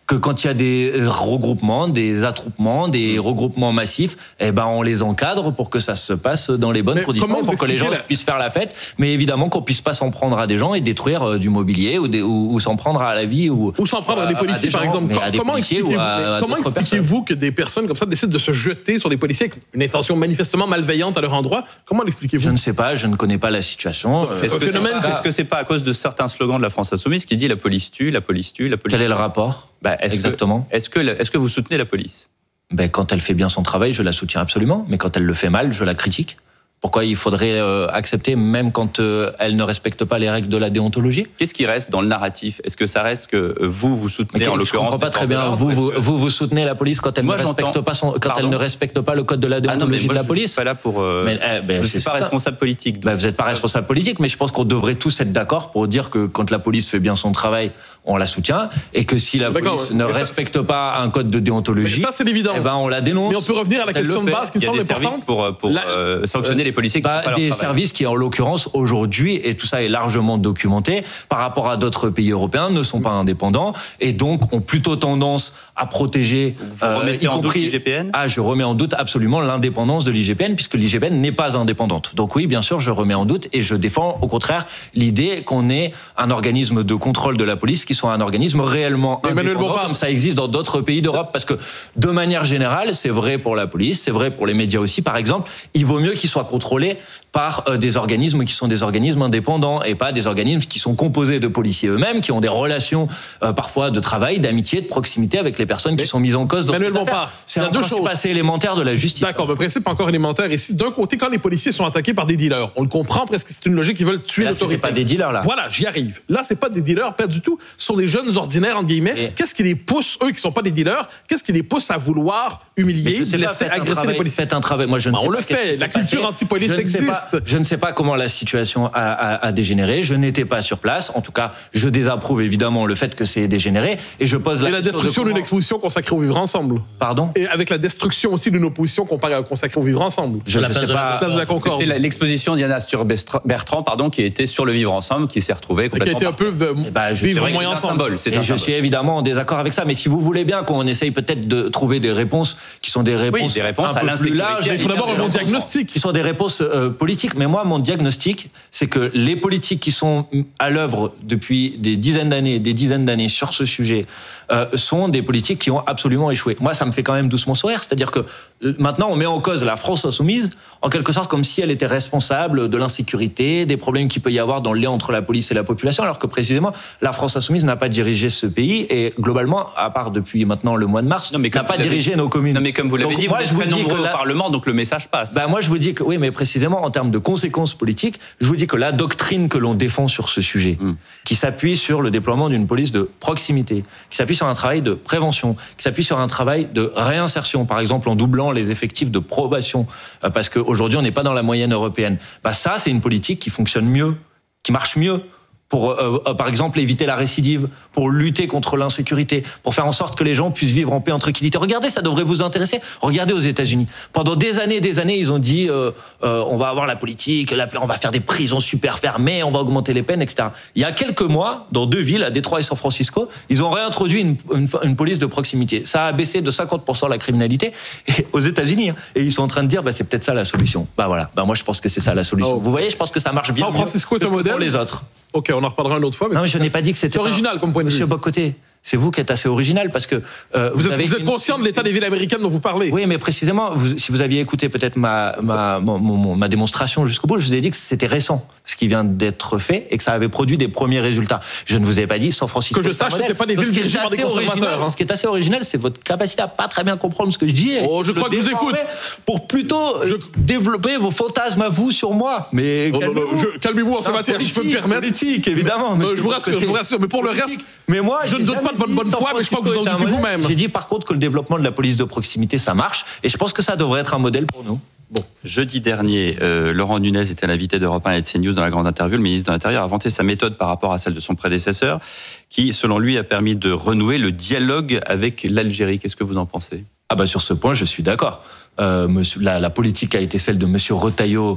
que quand il y a des regroupements, des attroupements, des regroupements massifs, eh ben on les encadre pour que ça se passe dans les bonnes mais conditions, pour que les gens la... puissent faire la fête, mais évidemment qu'on puisse pas s'en prendre à des gens et détruire euh, du mobilier ou, des, ou, ou s'en prendre à la vie ou, ou s'en prendre à, à des policiers, à des par gens, exemple. Com- comment expliquez-vous, à, à comment expliquez-vous que des personnes comme ça décident de se jeter sur des policiers avec une intention manifestement malveillante à leur endroit? Comment l'expliquez-vous? Je ne sais pas, je ne connais pas la situation. Donc, est-ce, que phénomène, c'est est-ce que c'est pas à cause de certains slogans de la France Insoumise qui dit la police tue, la police tue, la police. Quel est le rapport? Bah, est-ce Exactement. Que, est-ce, que, est-ce que vous soutenez la police? Ben, quand elle fait bien son travail, je la soutiens absolument. Mais quand elle le fait mal, je la critique. Pourquoi il faudrait euh, accepter, même quand euh, elle ne respecte pas les règles de la déontologie? Qu'est-ce qui reste dans le narratif? Est-ce que ça reste que vous, vous soutenez, en l'occurrence... Je ne comprends pas très bien. Vous, vous, que... vous, vous soutenez la police quand elle, moi, ne, respecte pas son, quand elle ne respecte pas le code de la déontologie ah non, de la police? Je ne suis pas là pour... Euh, mais, eh, ben, je ne suis pas ça. responsable politique. Ben, vous n'êtes pas responsable politique, mais je pense qu'on devrait tous être d'accord pour dire que quand la police fait bien son travail, on la soutient, et que si la d'accord, police ne respecte ça, pas un code de déontologie, ça, c'est l'évidence. Eh ben, on la dénonce. Mais on peut revenir à la question de base qui me semble importante. Pour, pour la, euh, sanctionner euh, les policiers qui bah, font pas des leur services qui, en l'occurrence, aujourd'hui, et tout ça est largement documenté, par rapport à d'autres pays européens, ne sont pas indépendants, et donc ont plutôt tendance à protéger... Vous euh, remettez y en compris, doute l'I G P N? Ah, je remets en doute absolument l'indépendance de l'I G P N, puisque l'I G P N n'est pas indépendante. Donc oui, bien sûr, je remets en doute, et je défends, au contraire, l'idée qu'on ait un organisme de contrôle de la police qui soit un organisme réellement indépendant, comme ça existe dans d'autres pays d'Europe, parce que de manière générale, c'est vrai pour la police, c'est vrai pour les médias aussi, par exemple, il vaut mieux qu'ils soient contrôlés par euh, des organismes qui sont des organismes indépendants et pas des organismes qui sont composés de policiers eux-mêmes, qui ont des relations euh, parfois de travail, d'amitié, de proximité avec les personnes qui mais sont mises en cause dans cette affaire. C'est un principe assez élémentaire de la justice. D'accord, le principe encore élémentaire. Et si d'un côté, quand les policiers sont attaqués par des dealers, on le comprend presque, c'est une logique, ils veulent tuer l'autorité. C'est pas des dealers là. Voilà, j'y arrive. Là, c'est pas des dealers, pas du tout. Ce sont des jeunes ordinaires entre guillemets. Et qu'est-ce qui les pousse, eux qui sont pas des dealers, qu'est-ce qui les pousse à vouloir humilier, agresser les policiers? Faites un travail. Moi, je ne bah, sais on pas le fait. La culture anti-police existe. Je ne sais pas comment la situation a, a, a dégénéré. Je n'étais pas sur place. En tout cas, je désapprouve évidemment le fait que c'est dégénéré. Et je pose la, et la destruction d'une exposition consacrée au vivre ensemble. Pardon? Et avec la destruction aussi d'une opposition consacrée au vivre ensemble. Je ne sais pas. Place de la Concorde. C'était l'exposition d'Yann Astur-Bertrand, pardon, qui était sur le vivre ensemble, qui s'est retrouvée complètement. Qui a été un peu eh ben, vivre moins ensemble. C'est et je suis évidemment en désaccord avec ça. Mais si vous voulez bien qu'on essaye peut-être de trouver des réponses qui sont des réponses, oui, des réponses un à peu l'insécurité. Plus larges, il faut d'abord un bon diagnostic. Qui sont des réponses euh, politiques. Mais moi, mon diagnostic, c'est que les politiques qui sont à l'œuvre depuis des dizaines d'années, des dizaines d'années sur ce sujet, euh, sont des politiques qui ont absolument échoué. Moi, ça me fait quand même doucement sourire. C'est-à-dire que euh, maintenant, on met en cause la France insoumise, en quelque sorte comme si elle était responsable de l'insécurité, des problèmes qu'il peut y avoir dans le lien entre la police et la population, alors que précisément, la France insoumise n'a pas dirigé ce pays et globalement, à part depuis maintenant le mois de mars, non, mais n'a pas dirigé nos communes. Non, mais comme vous l'avez donc, dit, moi, vous êtes je très nombreux au la... Parlement, donc le message passe. Ben, moi, je vous dis que oui, mais précisément en termes de conséquences politiques, je vous dis que la doctrine que l'on défend sur ce sujet, mm. qui s'appuie sur le déploiement d'une police de proximité, qui s'appuie sur un travail de prévention, qui s'appuie sur un travail de réinsertion, par exemple en doublant les effectifs de probation, parce qu'aujourd'hui, on n'est pas dans la moyenne européenne. Ben, ça, c'est une politique qui fonctionne mieux, qui marche mieux. Pour, euh, euh, par exemple, éviter la récidive, pour lutter contre l'insécurité, pour faire en sorte que les gens puissent vivre en paix, en tranquillité. Regardez, ça devrait vous intéresser. Regardez aux États-Unis. Pendant des années et des années, ils ont dit euh, euh, on va avoir la politique, la, on va faire des prisons super fermées, on va augmenter les peines, et cetera. Il y a quelques mois, dans deux villes, à Détroit et San Francisco, ils ont réintroduit une, une, une police de proximité. Ça a baissé de cinquante pour cent la criminalité et, aux États-Unis. Hein, et ils sont en train de dire bah, c'est peut-être ça la solution. Bah voilà. Bah, moi, je pense que c'est ça la solution. Oh. Vous voyez, je pense que ça marche bien. San Francisco est un modèle pour les autres. Ok, on en reparlera une autre fois. Mais non, mais je n'ai pas dit que c'était. C'est original comme point de vue. Monsieur Bocoté, c'est vous qui êtes assez original parce que euh, vous, vous, êtes, vous êtes conscient de l'état des villes américaines dont vous parlez. Oui, mais précisément, vous, si vous aviez écouté peut-être ma ma, mon, mon, ma démonstration jusqu'au bout, je vous ai dit que c'était récent ce qui vient d'être fait et que ça avait produit des premiers résultats. Je ne vous ai pas dit San Francisco. Que je sache, c'était pas des villes dirigées par des conservateurs. Hein. Ce qui est assez original, c'est votre capacité à pas très bien comprendre ce que je dis. Oh, je crois que je vous écoute. Pour plutôt je... développer vos fantasmes à vous sur moi. Mais oh, calmez-vous, non, non, je, calmez-vous en ce matière, je peux me permettre. Politique, évidemment. Je vous rassure, je vous rassure. Mais pour le reste, mais moi, je ne doute pas de votre bonne foi, mais je crois que vous en doutez vous-même. J'ai dit par contre que le développement de la police de proximité, ça marche, et je pense que ça devrait être un modèle pour nous. Bon, jeudi dernier, euh, Laurent Nunez était l'invité d'Europe un et de CNews dans la grande interview. Le ministre de l'Intérieur a vanté sa méthode par rapport à celle de son prédécesseur, qui, selon lui, a permis de renouer le dialogue avec l'Algérie. Qu'est-ce que vous en pensez ? Ah bah sur ce point, je suis d'accord. Euh, monsieur, la, la politique a été celle de Monsieur Retailleau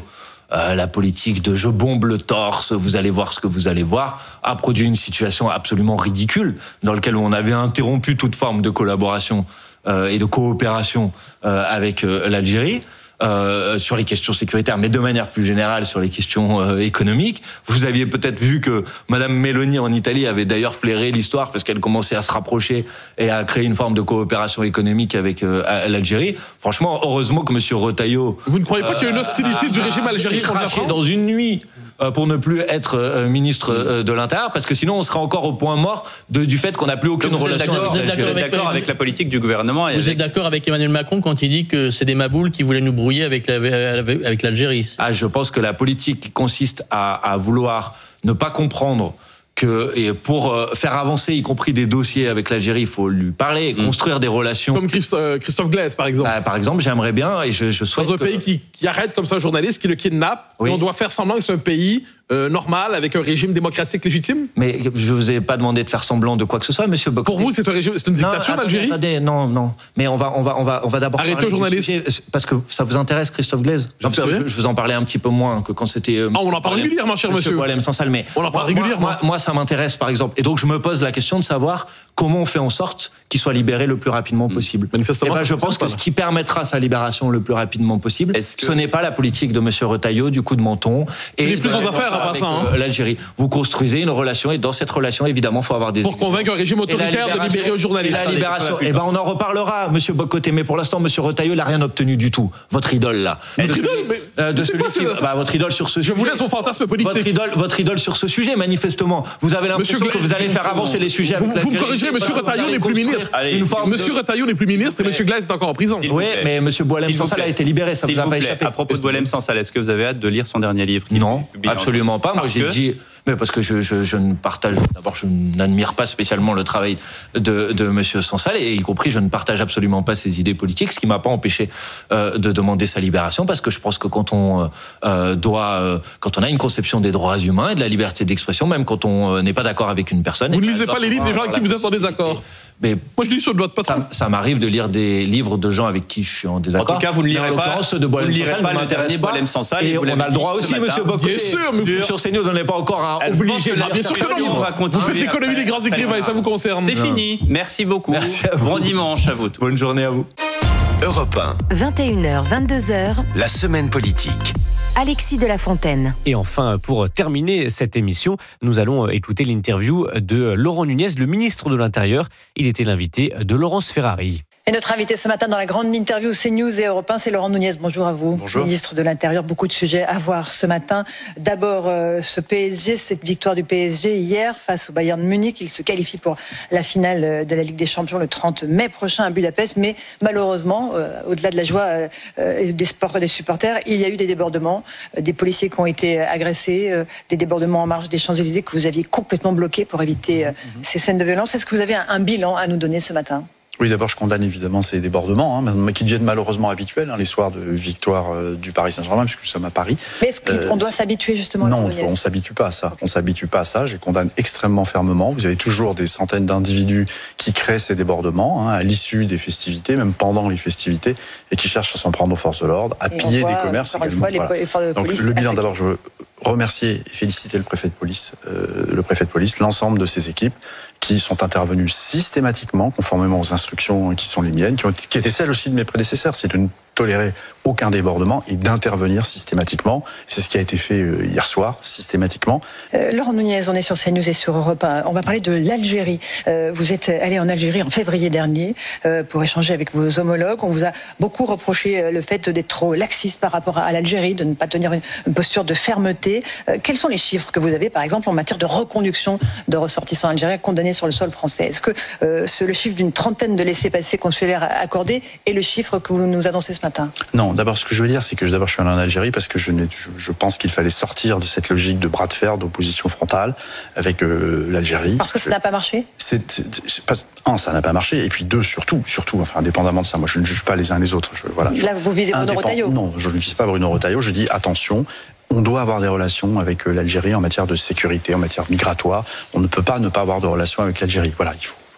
euh, la politique de je bombe le torse, vous allez voir ce que vous allez voir, a produit une situation absolument ridicule dans laquelle on avait interrompu toute forme de collaboration euh, et de coopération euh, avec euh, l'Algérie. Euh, sur les questions sécuritaires, mais de manière plus générale sur les questions euh, économiques. Vous aviez peut-être vu que Madame Meloni en Italie avait d'ailleurs flairé l'histoire parce qu'elle commençait à se rapprocher et à créer une forme de coopération économique avec euh, l'Algérie. Franchement, heureusement que Monsieur Retailleau... Vous ne croyez pas euh, qu'il y a une hostilité a, du régime algérien contre la France ? Dans une nuit pour ne plus être euh, ministre euh, de l'Intérieur, parce que sinon on serait encore au point mort de, du fait qu'on n'a plus aucune relation avec l'Algérie. Vous êtes d'accord avec, avec, avec la politique du gouvernement et Vous avec... êtes d'accord avec Emmanuel Macron quand il dit que c'est des maboules qui voulaient nous brouiller avec, la, avec l'Algérie ? Ah, je pense que la politique qui consiste à, à vouloir ne pas comprendre que et pour faire avancer, y compris des dossiers avec l'Algérie, il faut lui parler, et construire mmh. des relations. Comme Christophe, Christophe Glaise, par exemple. Bah, par exemple, j'aimerais bien, et je, je souhaite... Dans un que... pays qui, qui arrête comme ça un journaliste, qui le kidnappe, oui. et on doit faire semblant que c'est un pays euh, normal, avec un régime démocratique légitime. Mais je vous ai pas demandé de faire semblant de quoi que ce soit, monsieur Bocoté. Pour vous, c'est un régime, c'est une dictature, l'Algérie ? Attendez, non, non. Mais on va, on va, on va, on va d'abord... Arrêtez un journaliste. Sujet, parce que ça vous intéresse, Christophe Glaise ? Je, je vous en parlais un petit peu moins que quand c'était... Euh, ah, on en parle régulièrement, cher monsieur. Boalem Sansal, mais on en parle moi, régulièrement. Moi, moi, ça m'intéresse, par exemple. Et donc, je me pose la question de savoir comment on fait en sorte qu'il soit libéré le plus rapidement possible. Manifestement, et ben, je pense que ce qui permettra sa libération le plus rapidement possible, que... ce n'est pas la politique de monsieur Retailleau, du coup de menton. Et il est plus aux affaires, à part ça. Hein. L'Algérie. Vous construisez une relation, et dans cette relation, évidemment, il faut avoir des... Pour convaincre un régime autoritaire de libérer aux journalistes. Et la libération, et ben, on en reparlera, monsieur Bocoté, mais pour l'instant, monsieur Retailleau, il n'a rien obtenu du tout. Votre idole, là. Votre idole, mais... Euh, de celui qui... bah, votre idole sur ce je sujet. Je vous laisse mon fantasme politique. Votre idole, votre idole sur ce sujet, manifestement. Vous avez l'impression que vous allez faire avancer les sujets. Vous, vous me corrigerez, monsieur Retailleau n'est plus ministre. Allez, monsieur de... Retailleau n'est plus ministre et monsieur Glaise est encore en prison. Oui, mais monsieur Boalem Sansal a été libéré, ça vous a pas échappé. À propos de Boalem Sansal, est-ce que vous avez hâte de lire son dernier livre ? Non, absolument pas. Moi, j'ai dit... Mais parce que je, je, je ne partage, d'abord, je n'admire pas spécialement le travail de, de monsieur Sansal, et y compris, je ne partage absolument pas ses idées politiques, ce qui m'a pas empêché euh, de demander sa libération, parce que je pense que quand on euh, doit, euh, quand on a une conception des droits humains et de la liberté d'expression, même quand on euh, n'est pas d'accord avec une personne. Vous ne lisez pas les livres des gens avec qui vous êtes en désaccord. Mais moi, je dis sur le doigt de patron. Ça, ça m'arrive de lire des livres de gens avec qui je suis en désaccord. En tout cas, vous ne lirez pas. De vous ne lirez pas le dernier Boalem Sansal. Et on a le droit aussi, monsieur Bocoté. Bien sûr, mais sur CNews, on n'est pas encore à obliger. Bien sûr que non. Vous faites l'économie des grands écrivains et ça vous concerne. C'est fini. Merci beaucoup. Merci à vous. Bon dimanche à vous. Bonne journée à vous. Europe un. vingt et une heures, vingt-deux heures. La semaine politique. Alexis de la Fontaine. Et enfin, pour terminer cette émission, nous allons écouter l'interview de Laurent Nunez, le ministre de l'Intérieur. Il était l'invité de Laurence Ferrari. Et notre invité ce matin dans la grande interview CNews et Europe un, c'est Laurent Nunez. Bonjour à vous, Bonjour. Ministre de l'Intérieur. Beaucoup de sujets à voir ce matin. D'abord, euh, ce P S G, cette victoire du P S G hier face au Bayern de Munich. Il se qualifie pour la finale de la Ligue des Champions le trente mai prochain à Budapest. Mais malheureusement, euh, au-delà de la joie euh, des sports des supporters, il y a eu des débordements, euh, des policiers qui ont été agressés, euh, des débordements en marge des Champs-Élysées que vous aviez complètement bloqués pour éviter euh, mmh. ces scènes de violence. Est-ce que vous avez un, un bilan à nous donner ce matin ? Oui, d'abord, je condamne évidemment ces débordements, hein, mais qui deviennent malheureusement habituels, hein, les soirs de victoire euh, du Paris Saint-Germain, puisque nous sommes à Paris. Mais est-ce qu'on euh, doit s'habituer justement Non, on ne s'habitue pas à ça. On s'habitue pas à ça. Je les condamne extrêmement fermement. Vous avez toujours des centaines d'individus qui créent ces débordements, hein, à l'issue des festivités, même pendant les festivités, et qui cherchent à s'en prendre aux forces de l'ordre, à et piller des commerces également. Fois, voilà. les Donc le bilan, d'abord, je veux remercier et féliciter le préfet de police, euh, le préfet de police, l'ensemble de ses équipes, qui sont intervenus systématiquement, conformément aux instructions qui sont les miennes, qui, ont, qui étaient celles aussi de mes prédécesseurs, c'est de ne tolérer aucun débordement et d'intervenir systématiquement. C'est ce qui a été fait hier soir, systématiquement. Euh, Laurent Nunez, on est sur CNews et sur Europe un. On va parler de l'Algérie. Euh, vous êtes allé en Algérie en février dernier euh, pour échanger avec vos homologues. On vous a beaucoup reproché le fait d'être trop laxiste par rapport à l'Algérie, de ne pas tenir une, une posture de fermeté. Euh, quels sont les chiffres que vous avez, par exemple, en matière de reconduction de ressortissants algériens condamnés sur le sol français ? Est-ce que euh, le chiffre d'une trentaine de laissez-passer consulaires accordés est le chiffre que vous nous annoncez ce matin ? Non, d'abord, ce que je veux dire, c'est que d'abord, je suis allé en Algérie parce que je, je, je pense qu'il fallait sortir de cette logique de bras de fer, d'opposition frontale avec euh, l'Algérie. Parce que ça n'a pas marché ? c'est, c'est, c'est pas, Un, ça n'a pas marché, et puis deux, surtout, surtout, enfin, indépendamment de ça, moi, je ne juge pas les uns les autres. Je, voilà, Là, je, vous visez Bruno Retailleau ? Non, je ne vise pas Bruno Retailleau, je dis attention. On doit avoir des relations avec l'Algérie en matière de sécurité, en matière migratoire. On ne peut pas ne pas avoir de relations avec l'Algérie. Voilà, il faut.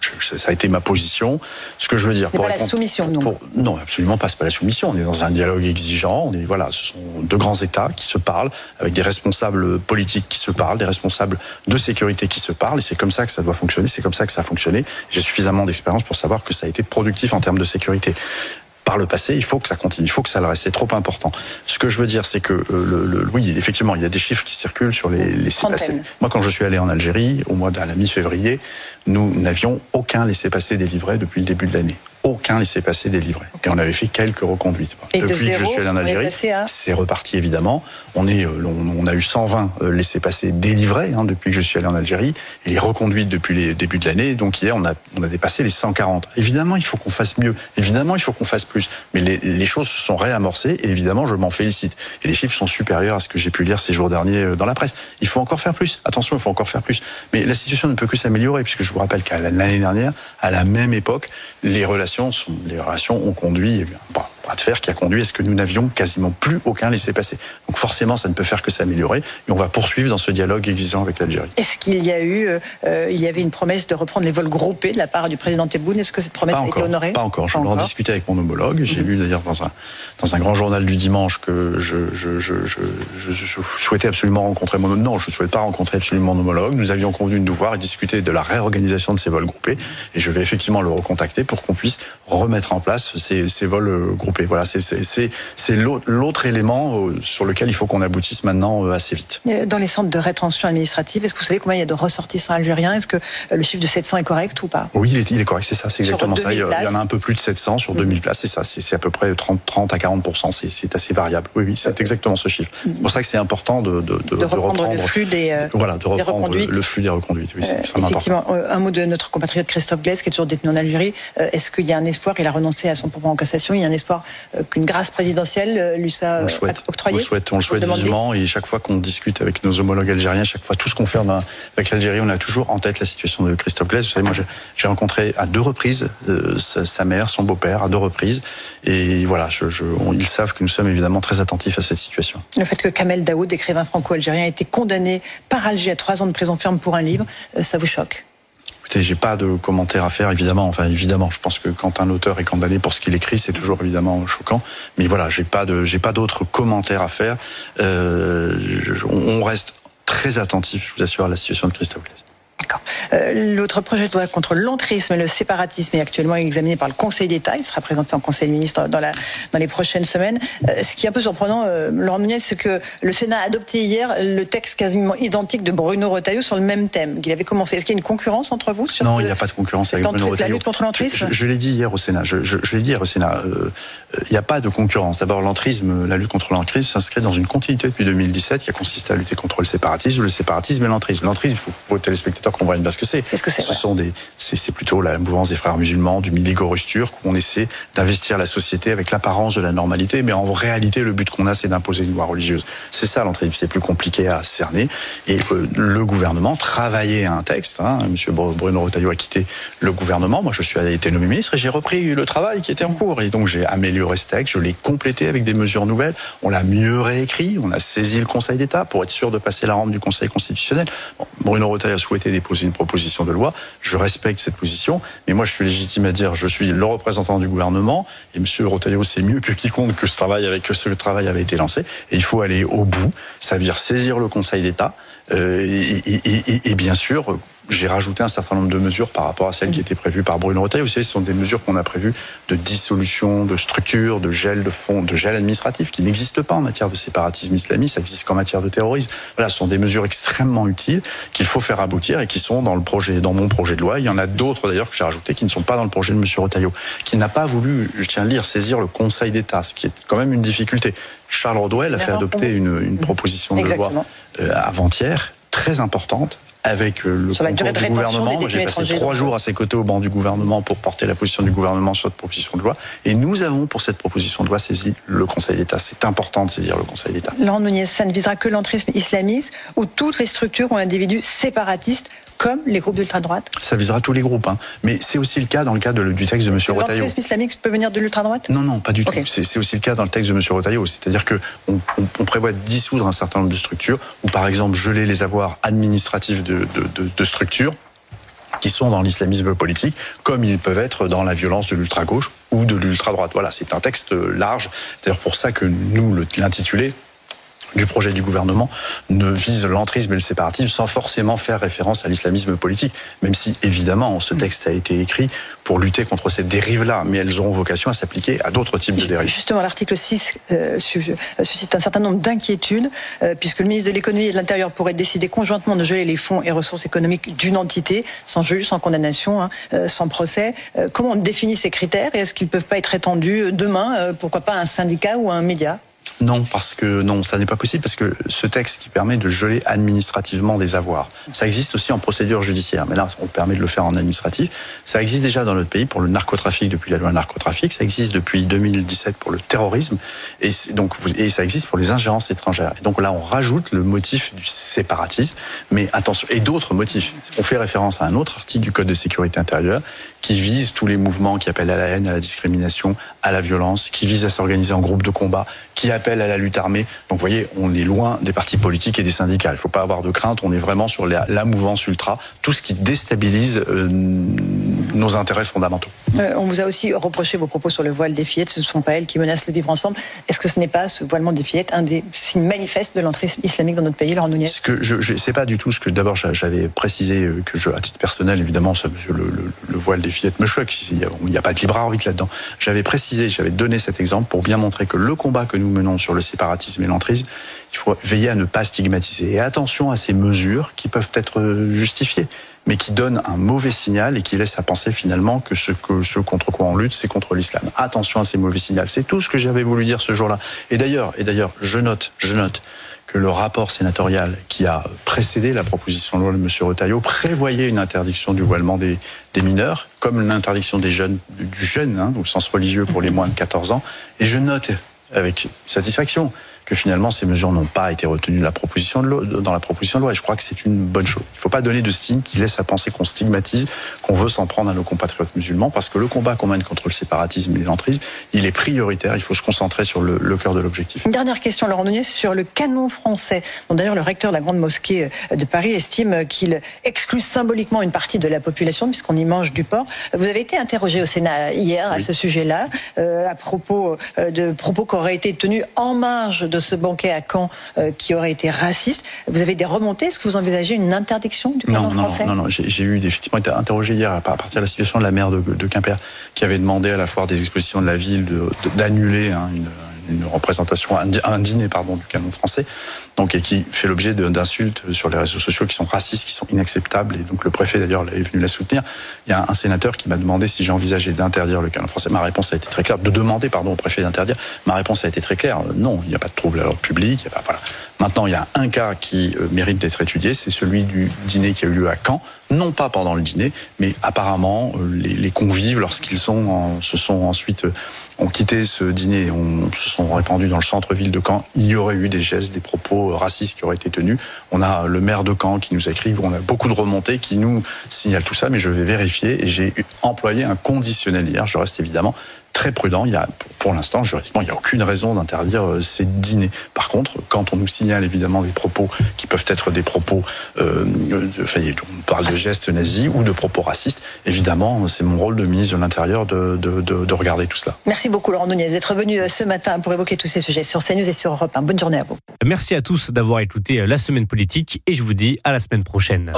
je, ça a été ma position. Ce que je veux dire, c'est pour pas répondre, la soumission, non. Pour, non, absolument pas. C'est pas la soumission. On est dans un dialogue exigeant. On est voilà, ce sont deux grands États qui se parlent, avec des responsables politiques qui se parlent, des responsables de sécurité qui se parlent. Et c'est comme ça que ça doit fonctionner. C'est comme ça que ça a fonctionné. J'ai suffisamment d'expérience pour savoir que ça a été productif en termes de sécurité. Par le passé, il faut que ça continue, il faut que ça le reste, c'est trop important. Ce que je veux dire, c'est que, euh, le, le, oui, effectivement, il y a des chiffres qui circulent sur les laissez-passer. Moi, quand je suis allé en Algérie, au mois de la mi-février, nous n'avions aucun laissez-passer délivré depuis le début de l'année. Aucun laissez-passer délivré. Et on avait fait quelques reconduites. Et depuis de zéro, que je suis allé en Algérie, à... c'est reparti évidemment. On, est, on, on a eu cent vingt laissez-passer délivrés hein, depuis que je suis allé en Algérie, et les reconduites depuis les débuts de l'année. Donc hier, on a, on a dépassé les cent quarante. Évidemment, il faut qu'on fasse mieux. Évidemment, il faut qu'on fasse plus. Mais les, les choses se sont réamorcées, et évidemment, je m'en félicite. Et les chiffres sont supérieurs à ce que j'ai pu lire ces jours derniers dans la presse. Il faut encore faire plus. Attention, il faut encore faire plus. Mais la situation ne peut que s'améliorer, puisque je vous rappelle qu'à l'année dernière, à la même époque, les relations sont les relations ont conduit, bon, bras de fer qui a conduit à ce que nous n'avions quasiment plus aucun laissez-passer. Donc forcément, ça ne peut faire que s'améliorer, et on va poursuivre dans ce dialogue exigeant avec l'Algérie. Est-ce qu'il y a eu, euh, il y avait une promesse de reprendre les vols groupés de la part du président Tebboune? Est-ce que cette promesse pas a encore, été honorée? Pas encore. Je vais en discuter avec mon homologue. J'ai mm-hmm. lu d'ailleurs dans un dans un grand journal du dimanche que je je je je, je, je souhaitais absolument rencontrer mon non, je ne souhaite pas rencontrer absolument mon homologue. Nous avions convenu de nous voir et discuter de la réorganisation de ces vols groupés, et je vais effectivement le recontacter pour qu'on puisse remettre en place ces, ces vols groupés. Voilà, c'est c'est c'est, c'est l'autre élément sur lequel il faut qu'on aboutisse maintenant assez vite. Dans les centres de rétention administrative, est-ce que vous savez combien il y a de ressortissants algériens? Est-ce que le chiffre de sept cents est correct ou pas? Oui, il est, il est correct, c'est ça, c'est exactement ça. Il y en a un peu plus de sept cents sur deux mille places, c'est ça, c'est, c'est à peu près trente, trente à quarante pour cent, c'est, c'est assez variable. Oui, oui, c'est exactement ce chiffre. C'est pour ça que c'est important de, de, de, de, reprendre, de reprendre le flux des, euh, voilà, de reprendre des le flux des reconduites. Oui, c'est extrêmement effectivement, important. Un mot de notre compatriote Christophe Glaise, qui est toujours détenu en Algérie. Est-ce qu'il y a un espoir? Il a renoncé à son pouvoir en cassation. Il y a un espoir qu'une grâce présidentielle lui soit octroyée? On le souhaite, on le souhaite vivement. Et chaque fois qu'on discute avec nos homologues algériens, chaque fois tout ce qu'on fait avec l'Algérie, on a toujours en tête la situation de Christophe Glaise. Vous savez, moi, j'ai rencontré à deux reprises euh, sa, sa mère, son beau-père, à deux reprises. Et voilà, je, je, on, ils savent que nous sommes évidemment très attentifs à cette situation. Le fait que Kamel Daoud, écrivain franco-algérien, a été condamné par Alger à trois ans de prison ferme pour un livre, ça vous choque? Écoutez, j'ai pas de commentaires à faire, évidemment. Enfin, évidemment, je pense que quand un auteur est condamné pour ce qu'il écrit, c'est toujours évidemment choquant. Mais voilà, j'ai pas de, j'ai pas d'autres commentaires à faire. Euh, on reste très attentif, je vous assure, à la situation de Christophe Glaise. D'accord. Euh, l'autre projet de loi contre l'entrisme et le séparatisme est actuellement examiné par le Conseil d'État. Il sera présenté en Conseil des ministres dans, la, dans les prochaines semaines. Euh, ce qui est un peu surprenant, euh, Laurent Nunez, c'est que le Sénat a adopté hier le texte quasiment identique de Bruno Retailleau sur le même thème qu'il avait commencé. Est-ce qu'il y a une concurrence entre vous sur Non, ce, il n'y a pas de concurrence avec Bruno Retailleau. La lutte contre l'entrisme. Je, je, je l'ai dit hier au Sénat. Je, je, je l'ai dit hier au Sénat. Euh, il n'y a pas de concurrence. D'abord, l'entrisme, la lutte contre l'entrisme s'inscrit dans une continuité depuis deux mille dix-sept qui a consisté à lutter contre le séparatisme, le séparatisme et l'entrisme. L'entrisme, il faut que vos téléspectateurs comprennent bien ce que c'est. Qu'est-ce que c'est? Ce sont des, c'est, c'est plutôt la mouvance des frères musulmans, du Miligorusse turc, où on essaie d'investir la société avec l'apparence de la normalité, mais en réalité, le but qu'on a, c'est d'imposer une loi religieuse. C'est ça l'entrisme, c'est plus compliqué à cerner. Et euh, le gouvernement travaillait à un texte. Hein, Monsieur Bruno Retailleau a quitté le gouvernement. Moi, je suis été nommé ministre et j'ai repris le travail qui était en cours. Et donc, j'ai amélioré ce texte, je l'ai complété avec des mesures nouvelles. On l'a mieux réécrit. On a saisi le Conseil d'État pour être sûr de passer la rampe du Conseil constitutionnel. Bon, Bruno Retailleau a souhaité déposer une proposition de loi. Je respecte cette position, mais moi je suis légitime à dire je suis le représentant du gouvernement et Monsieur Retailleau sait mieux que quiconque que ce travail avec que ce travail avait été lancé et il faut aller au bout. Ça veut dire saisir le Conseil d'État euh, et, et, et, et bien sûr j'ai rajouté un certain nombre de mesures par rapport à celles qui étaient prévues par Bruno Retailleau. Vous savez, ce sont des mesures qu'on a prévues de dissolution, de structure, de gel de fonds, de gel administratif qui n'existent pas en matière de séparatisme islamiste, ça existe qu'en matière de terrorisme. Voilà, ce sont des mesures extrêmement utiles qu'il faut faire aboutir et qui sont dans le projet, dans mon projet de loi. Il y en a d'autres d'ailleurs que j'ai rajouté qui ne sont pas dans le projet de Monsieur Retailleau, qui n'a pas voulu, je tiens à le dire, saisir le Conseil d'État, ce qui est quand même une difficulté. Charles Rodwell a fait adopter une, une proposition de loi euh, avant-hier très importante. Avec le concours du gouvernement, j'ai passé trois jours à ses côtés au banc du gouvernement pour porter la position du gouvernement sur cette proposition de loi. Et nous avons, pour cette proposition de loi, saisi le Conseil d'État. C'est important de saisir le Conseil d'État. Laurent Nunez, ça ne visera que l'entrisme islamiste ou toutes les structures ou individus séparatistes comme les groupes d'ultra-droite? Ça visera tous les groupes, hein. Mais c'est aussi le cas dans le cas de, du texte de M. Retailleau. L'entrisme islamique peut venir de l'ultra-droite? Non, non, pas du okay. tout. C'est, c'est aussi le cas dans le texte de M. Retailleau. C'est-à-dire qu'on on, on prévoit de dissoudre un certain nombre de structures, ou par exemple geler les avoirs administratifs de, de, de, de structures, qui sont dans l'islamisme politique, comme ils peuvent être dans la violence de l'ultra-gauche ou de l'ultra-droite. Voilà, c'est un texte large. C'est d'ailleurs pour ça que nous, l'intitulé du projet du gouvernement ne vise l'entrisme et le séparatisme sans forcément faire référence à l'islamisme politique, même si évidemment ce texte a été écrit pour lutter contre ces dérives-là, mais elles auront vocation à s'appliquer à d'autres types de dérives. Justement, l'article six euh, suscite un certain nombre d'inquiétudes, euh, puisque le ministre de l'économie et de l'Intérieur pourrait décider conjointement de geler les fonds et ressources économiques d'une entité, sans juge, sans condamnation, hein, euh, sans procès. Euh, comment on définit ces critères et est-ce qu'ils ne peuvent pas être étendus demain, euh, pourquoi pas à un syndicat ou à un média ? Non, parce que non, ça n'est pas possible, parce que ce texte qui permet de geler administrativement des avoirs, ça existe aussi en procédure judiciaire, mais là, on permet de le faire en administratif. Ça existe déjà dans notre pays pour le narcotrafic depuis la loi narcotrafic, ça existe depuis deux mille dix-sept pour le terrorisme, et, donc, et ça existe pour les ingérences étrangères. Et donc là, on rajoute le motif du séparatisme, mais attention, et d'autres motifs. On fait référence à un autre article du Code de sécurité intérieure qui vise tous les mouvements qui appellent à la haine, à la discrimination, à la violence, qui vise à s'organiser en groupe de combat, qui appelle à la lutte armée. Donc vous voyez, on est loin des partis politiques et des syndicats. Il ne faut pas avoir de crainte, on est vraiment sur la, la mouvance ultra, tout ce qui déstabilise euh, nos intérêts fondamentaux. Euh, on vous a aussi reproché vos propos sur le voile des fillettes, ce ne sont pas elles qui menacent le vivre ensemble. Est-ce que ce n'est pas, ce voilement des fillettes, un des signes manifestes de l'entrisme islamique dans notre pays, Laurent Nunez ? Ce que je ne sais pas du tout ce que, d'abord, j'avais précisé que, je, à titre personnel, évidemment, ça, le, le, le voile des fillettes me choque, il n'y a, a pas de libre arbitre là-dedans. J'avais précisé, j'avais donné cet exemple pour bien montrer que le combat que nous menons sur le séparatisme et l'entrisme, il faut veiller à ne pas stigmatiser. Et attention à ces mesures qui peuvent être justifiées, mais qui donnent un mauvais signal et qui laissent à penser finalement que ce, que ce contre quoi on lutte, c'est contre l'islam. Attention à ces mauvais signaux. C'est tout ce que j'avais voulu dire ce jour-là. Et d'ailleurs, et d'ailleurs, je note, je note que le rapport sénatorial qui a précédé la proposition de loi de M. Retailleau prévoyait une interdiction du voilement des, des mineurs, comme l'interdiction des jeunes, du jeune, hein, au sens religieux pour les moins de quatorze ans. Et je note avec satisfaction que finalement ces mesures n'ont pas été retenues de la proposition de loi, dans la proposition de loi. Et je crois que c'est une bonne chose. Il ne faut pas donner de signe qui laisse à penser qu'on stigmatise, qu'on veut s'en prendre à nos compatriotes musulmans, parce que le combat qu'on mène contre le séparatisme et l'entrisme, il est prioritaire. Il faut se concentrer sur le, le cœur de l'objectif. Une dernière question, Laurent Nunez, sur le canon français, dont d'ailleurs le recteur de la Grande Mosquée de Paris estime qu'il exclut symboliquement une partie de la population, puisqu'on y mange du porc. Vous avez été interrogé au Sénat hier oui. à ce sujet-là, euh, à propos euh, de propos qui auraient été tenus en marge de ce banquet à Caen euh, qui aurait été raciste. Vous avez des remontées? Est-ce que vous envisagez une interdiction du canon non, français? Non, non, non. J'ai, j'ai eu effectivement été interrogé hier à partir de la situation de la maire de, de Quimper, qui avait demandé à la foire des expositions de la ville de, de, d'annuler hein, une, une représentation, un dîner pardon, du canon français, donc, et qui fait l'objet de, d'insultes sur les réseaux sociaux qui sont racistes, qui sont inacceptables. Et donc le préfet d'ailleurs est venu la soutenir. Il y a un sénateur qui m'a demandé si j'ai envisagé d'interdire le canon français. Ma réponse a été très claire, de demander pardon au préfet d'interdire. Ma réponse a été très claire. Non, il n'y a pas de trouble à l'ordre public. Il y a pas, voilà. Maintenant, il y a un cas qui euh, mérite d'être étudié, c'est celui du dîner qui a eu lieu à Caen. Non pas pendant le dîner, mais apparemment euh, les, les convives, lorsqu'ils sont en, se sont ensuite euh, ont quitté ce dîner et ont, se sont répandus dans le centre-ville de Caen, il y aurait eu des gestes, des propos racistes qui auraient été tenus. On a le maire de Caen qui nous a écrit, on a beaucoup de remontées qui nous signalent tout ça, mais je vais vérifier et j'ai employé un conditionnel hier. Je reste évidemment très prudent. Il y a, pour l'instant, juridiquement, il n'y a aucune raison d'interdire ces dîners. Par contre, quand on nous signale évidemment des propos qui peuvent être des propos, euh, de, enfin, on parle de gestes nazis ou de propos racistes, évidemment, c'est mon rôle de ministre de l'Intérieur de, de, de, de regarder tout cela. Merci beaucoup, Laurent Nunez, d'être venu ce matin pour évoquer tous ces sujets sur CNews et sur Europe un. Bonne journée à vous. Merci à tous d'avoir écouté la semaine politique et je vous dis à la semaine prochaine.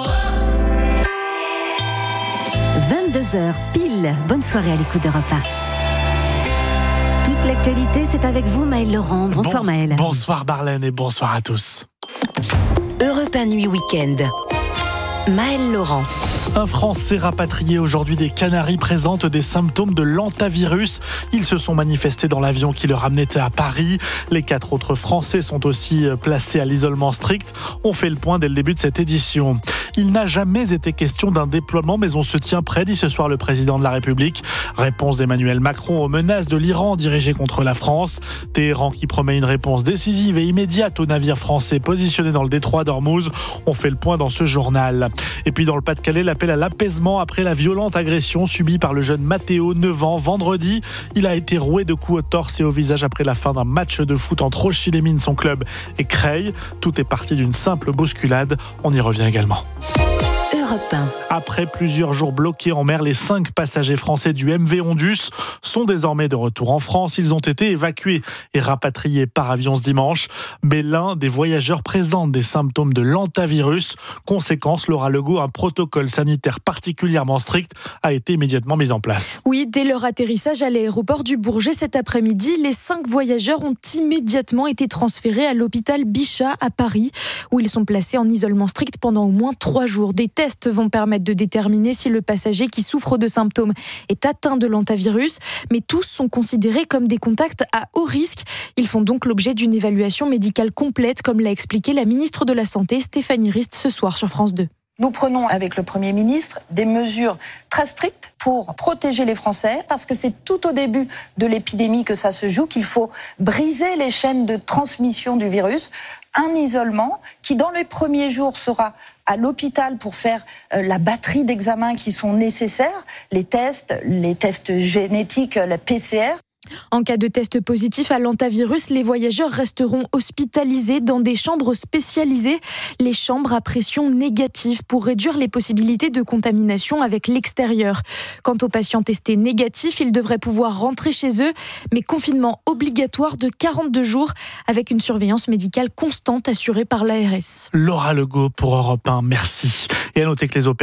vingt-deux heures pile. Bonne soirée à l'écoute d'Europe un. Toute l'actualité, c'est avec vous, Maël Laurent. Bonsoir, bon, Maël. Bonsoir, Marlène, et bonsoir à tous. Europe un Nuit Week-end. Maël Laurent. Un Français rapatrié aujourd'hui des Canaries présente des symptômes de l'hantavirus. Ils se sont manifestés dans l'avion qui le ramenait à Paris. Les quatre autres Français sont aussi placés à l'isolement strict. On fait le point dès le début de cette édition. Il n'a jamais été question d'un déploiement, mais on se tient prêt, dit ce soir le président de la République. Réponse d'Emmanuel Macron aux menaces de l'Iran dirigées contre la France. Téhéran qui promet une réponse décisive et immédiate aux navires français positionnés dans le détroit d'Ormuz. On fait le point dans ce journal. Et puis dans le Pas-de-Calais, l'appel à l'apaisement après la violente agression subie par le jeune Mathéo, neuf ans, vendredi. Il a été roué de coups au torse et au visage après la fin d'un match de foot entre Auchy-les-Mines, son club, et Creil. Tout est parti d'une simple bousculade. On y revient également. Europe un. Après plusieurs jours bloqués en mer, les cinq passagers français du M V Ondus sont désormais de retour en France. Ils ont été évacués et rapatriés par avion ce dimanche. Mais l'un des voyageurs présente des symptômes de l'hantavirus. Conséquence, Laura Legault, un protocole sanitaire particulièrement strict a été immédiatement mis en place. Oui, dès leur atterrissage à l'aéroport du Bourget cet après-midi, les cinq voyageurs ont immédiatement été transférés à l'hôpital Bichat à Paris, où ils sont placés en isolement strict pendant au moins trois jours. Des tests vont permettre de déterminer si le passager qui souffre de symptômes est atteint de l'hantavirus, mais tous sont considérés comme des contacts à haut risque. Ils font donc l'objet d'une évaluation médicale complète, comme l'a expliqué la ministre de la Santé, Stéphanie Rist, ce soir sur France deux. Nous prenons avec le Premier ministre des mesures très strictes pour protéger les Français, parce que c'est tout au début de l'épidémie que ça se joue, qu'il faut briser les chaînes de transmission du virus. Un isolement qui, dans les premiers jours, sera à l'hôpital pour faire la batterie d'examens qui sont nécessaires, les tests, les tests génétiques, la P C R. En cas de test positif à l'hantavirus, les voyageurs resteront hospitalisés dans des chambres spécialisées, les chambres à pression négative, pour réduire les possibilités de contamination avec l'extérieur. Quant aux patients testés négatifs, ils devraient pouvoir rentrer chez eux, mais confinement obligatoire de quarante-deux jours avec une surveillance médicale constante assurée par l'A R S. Laura Legault pour Europe un, merci. Et à noter que les opérations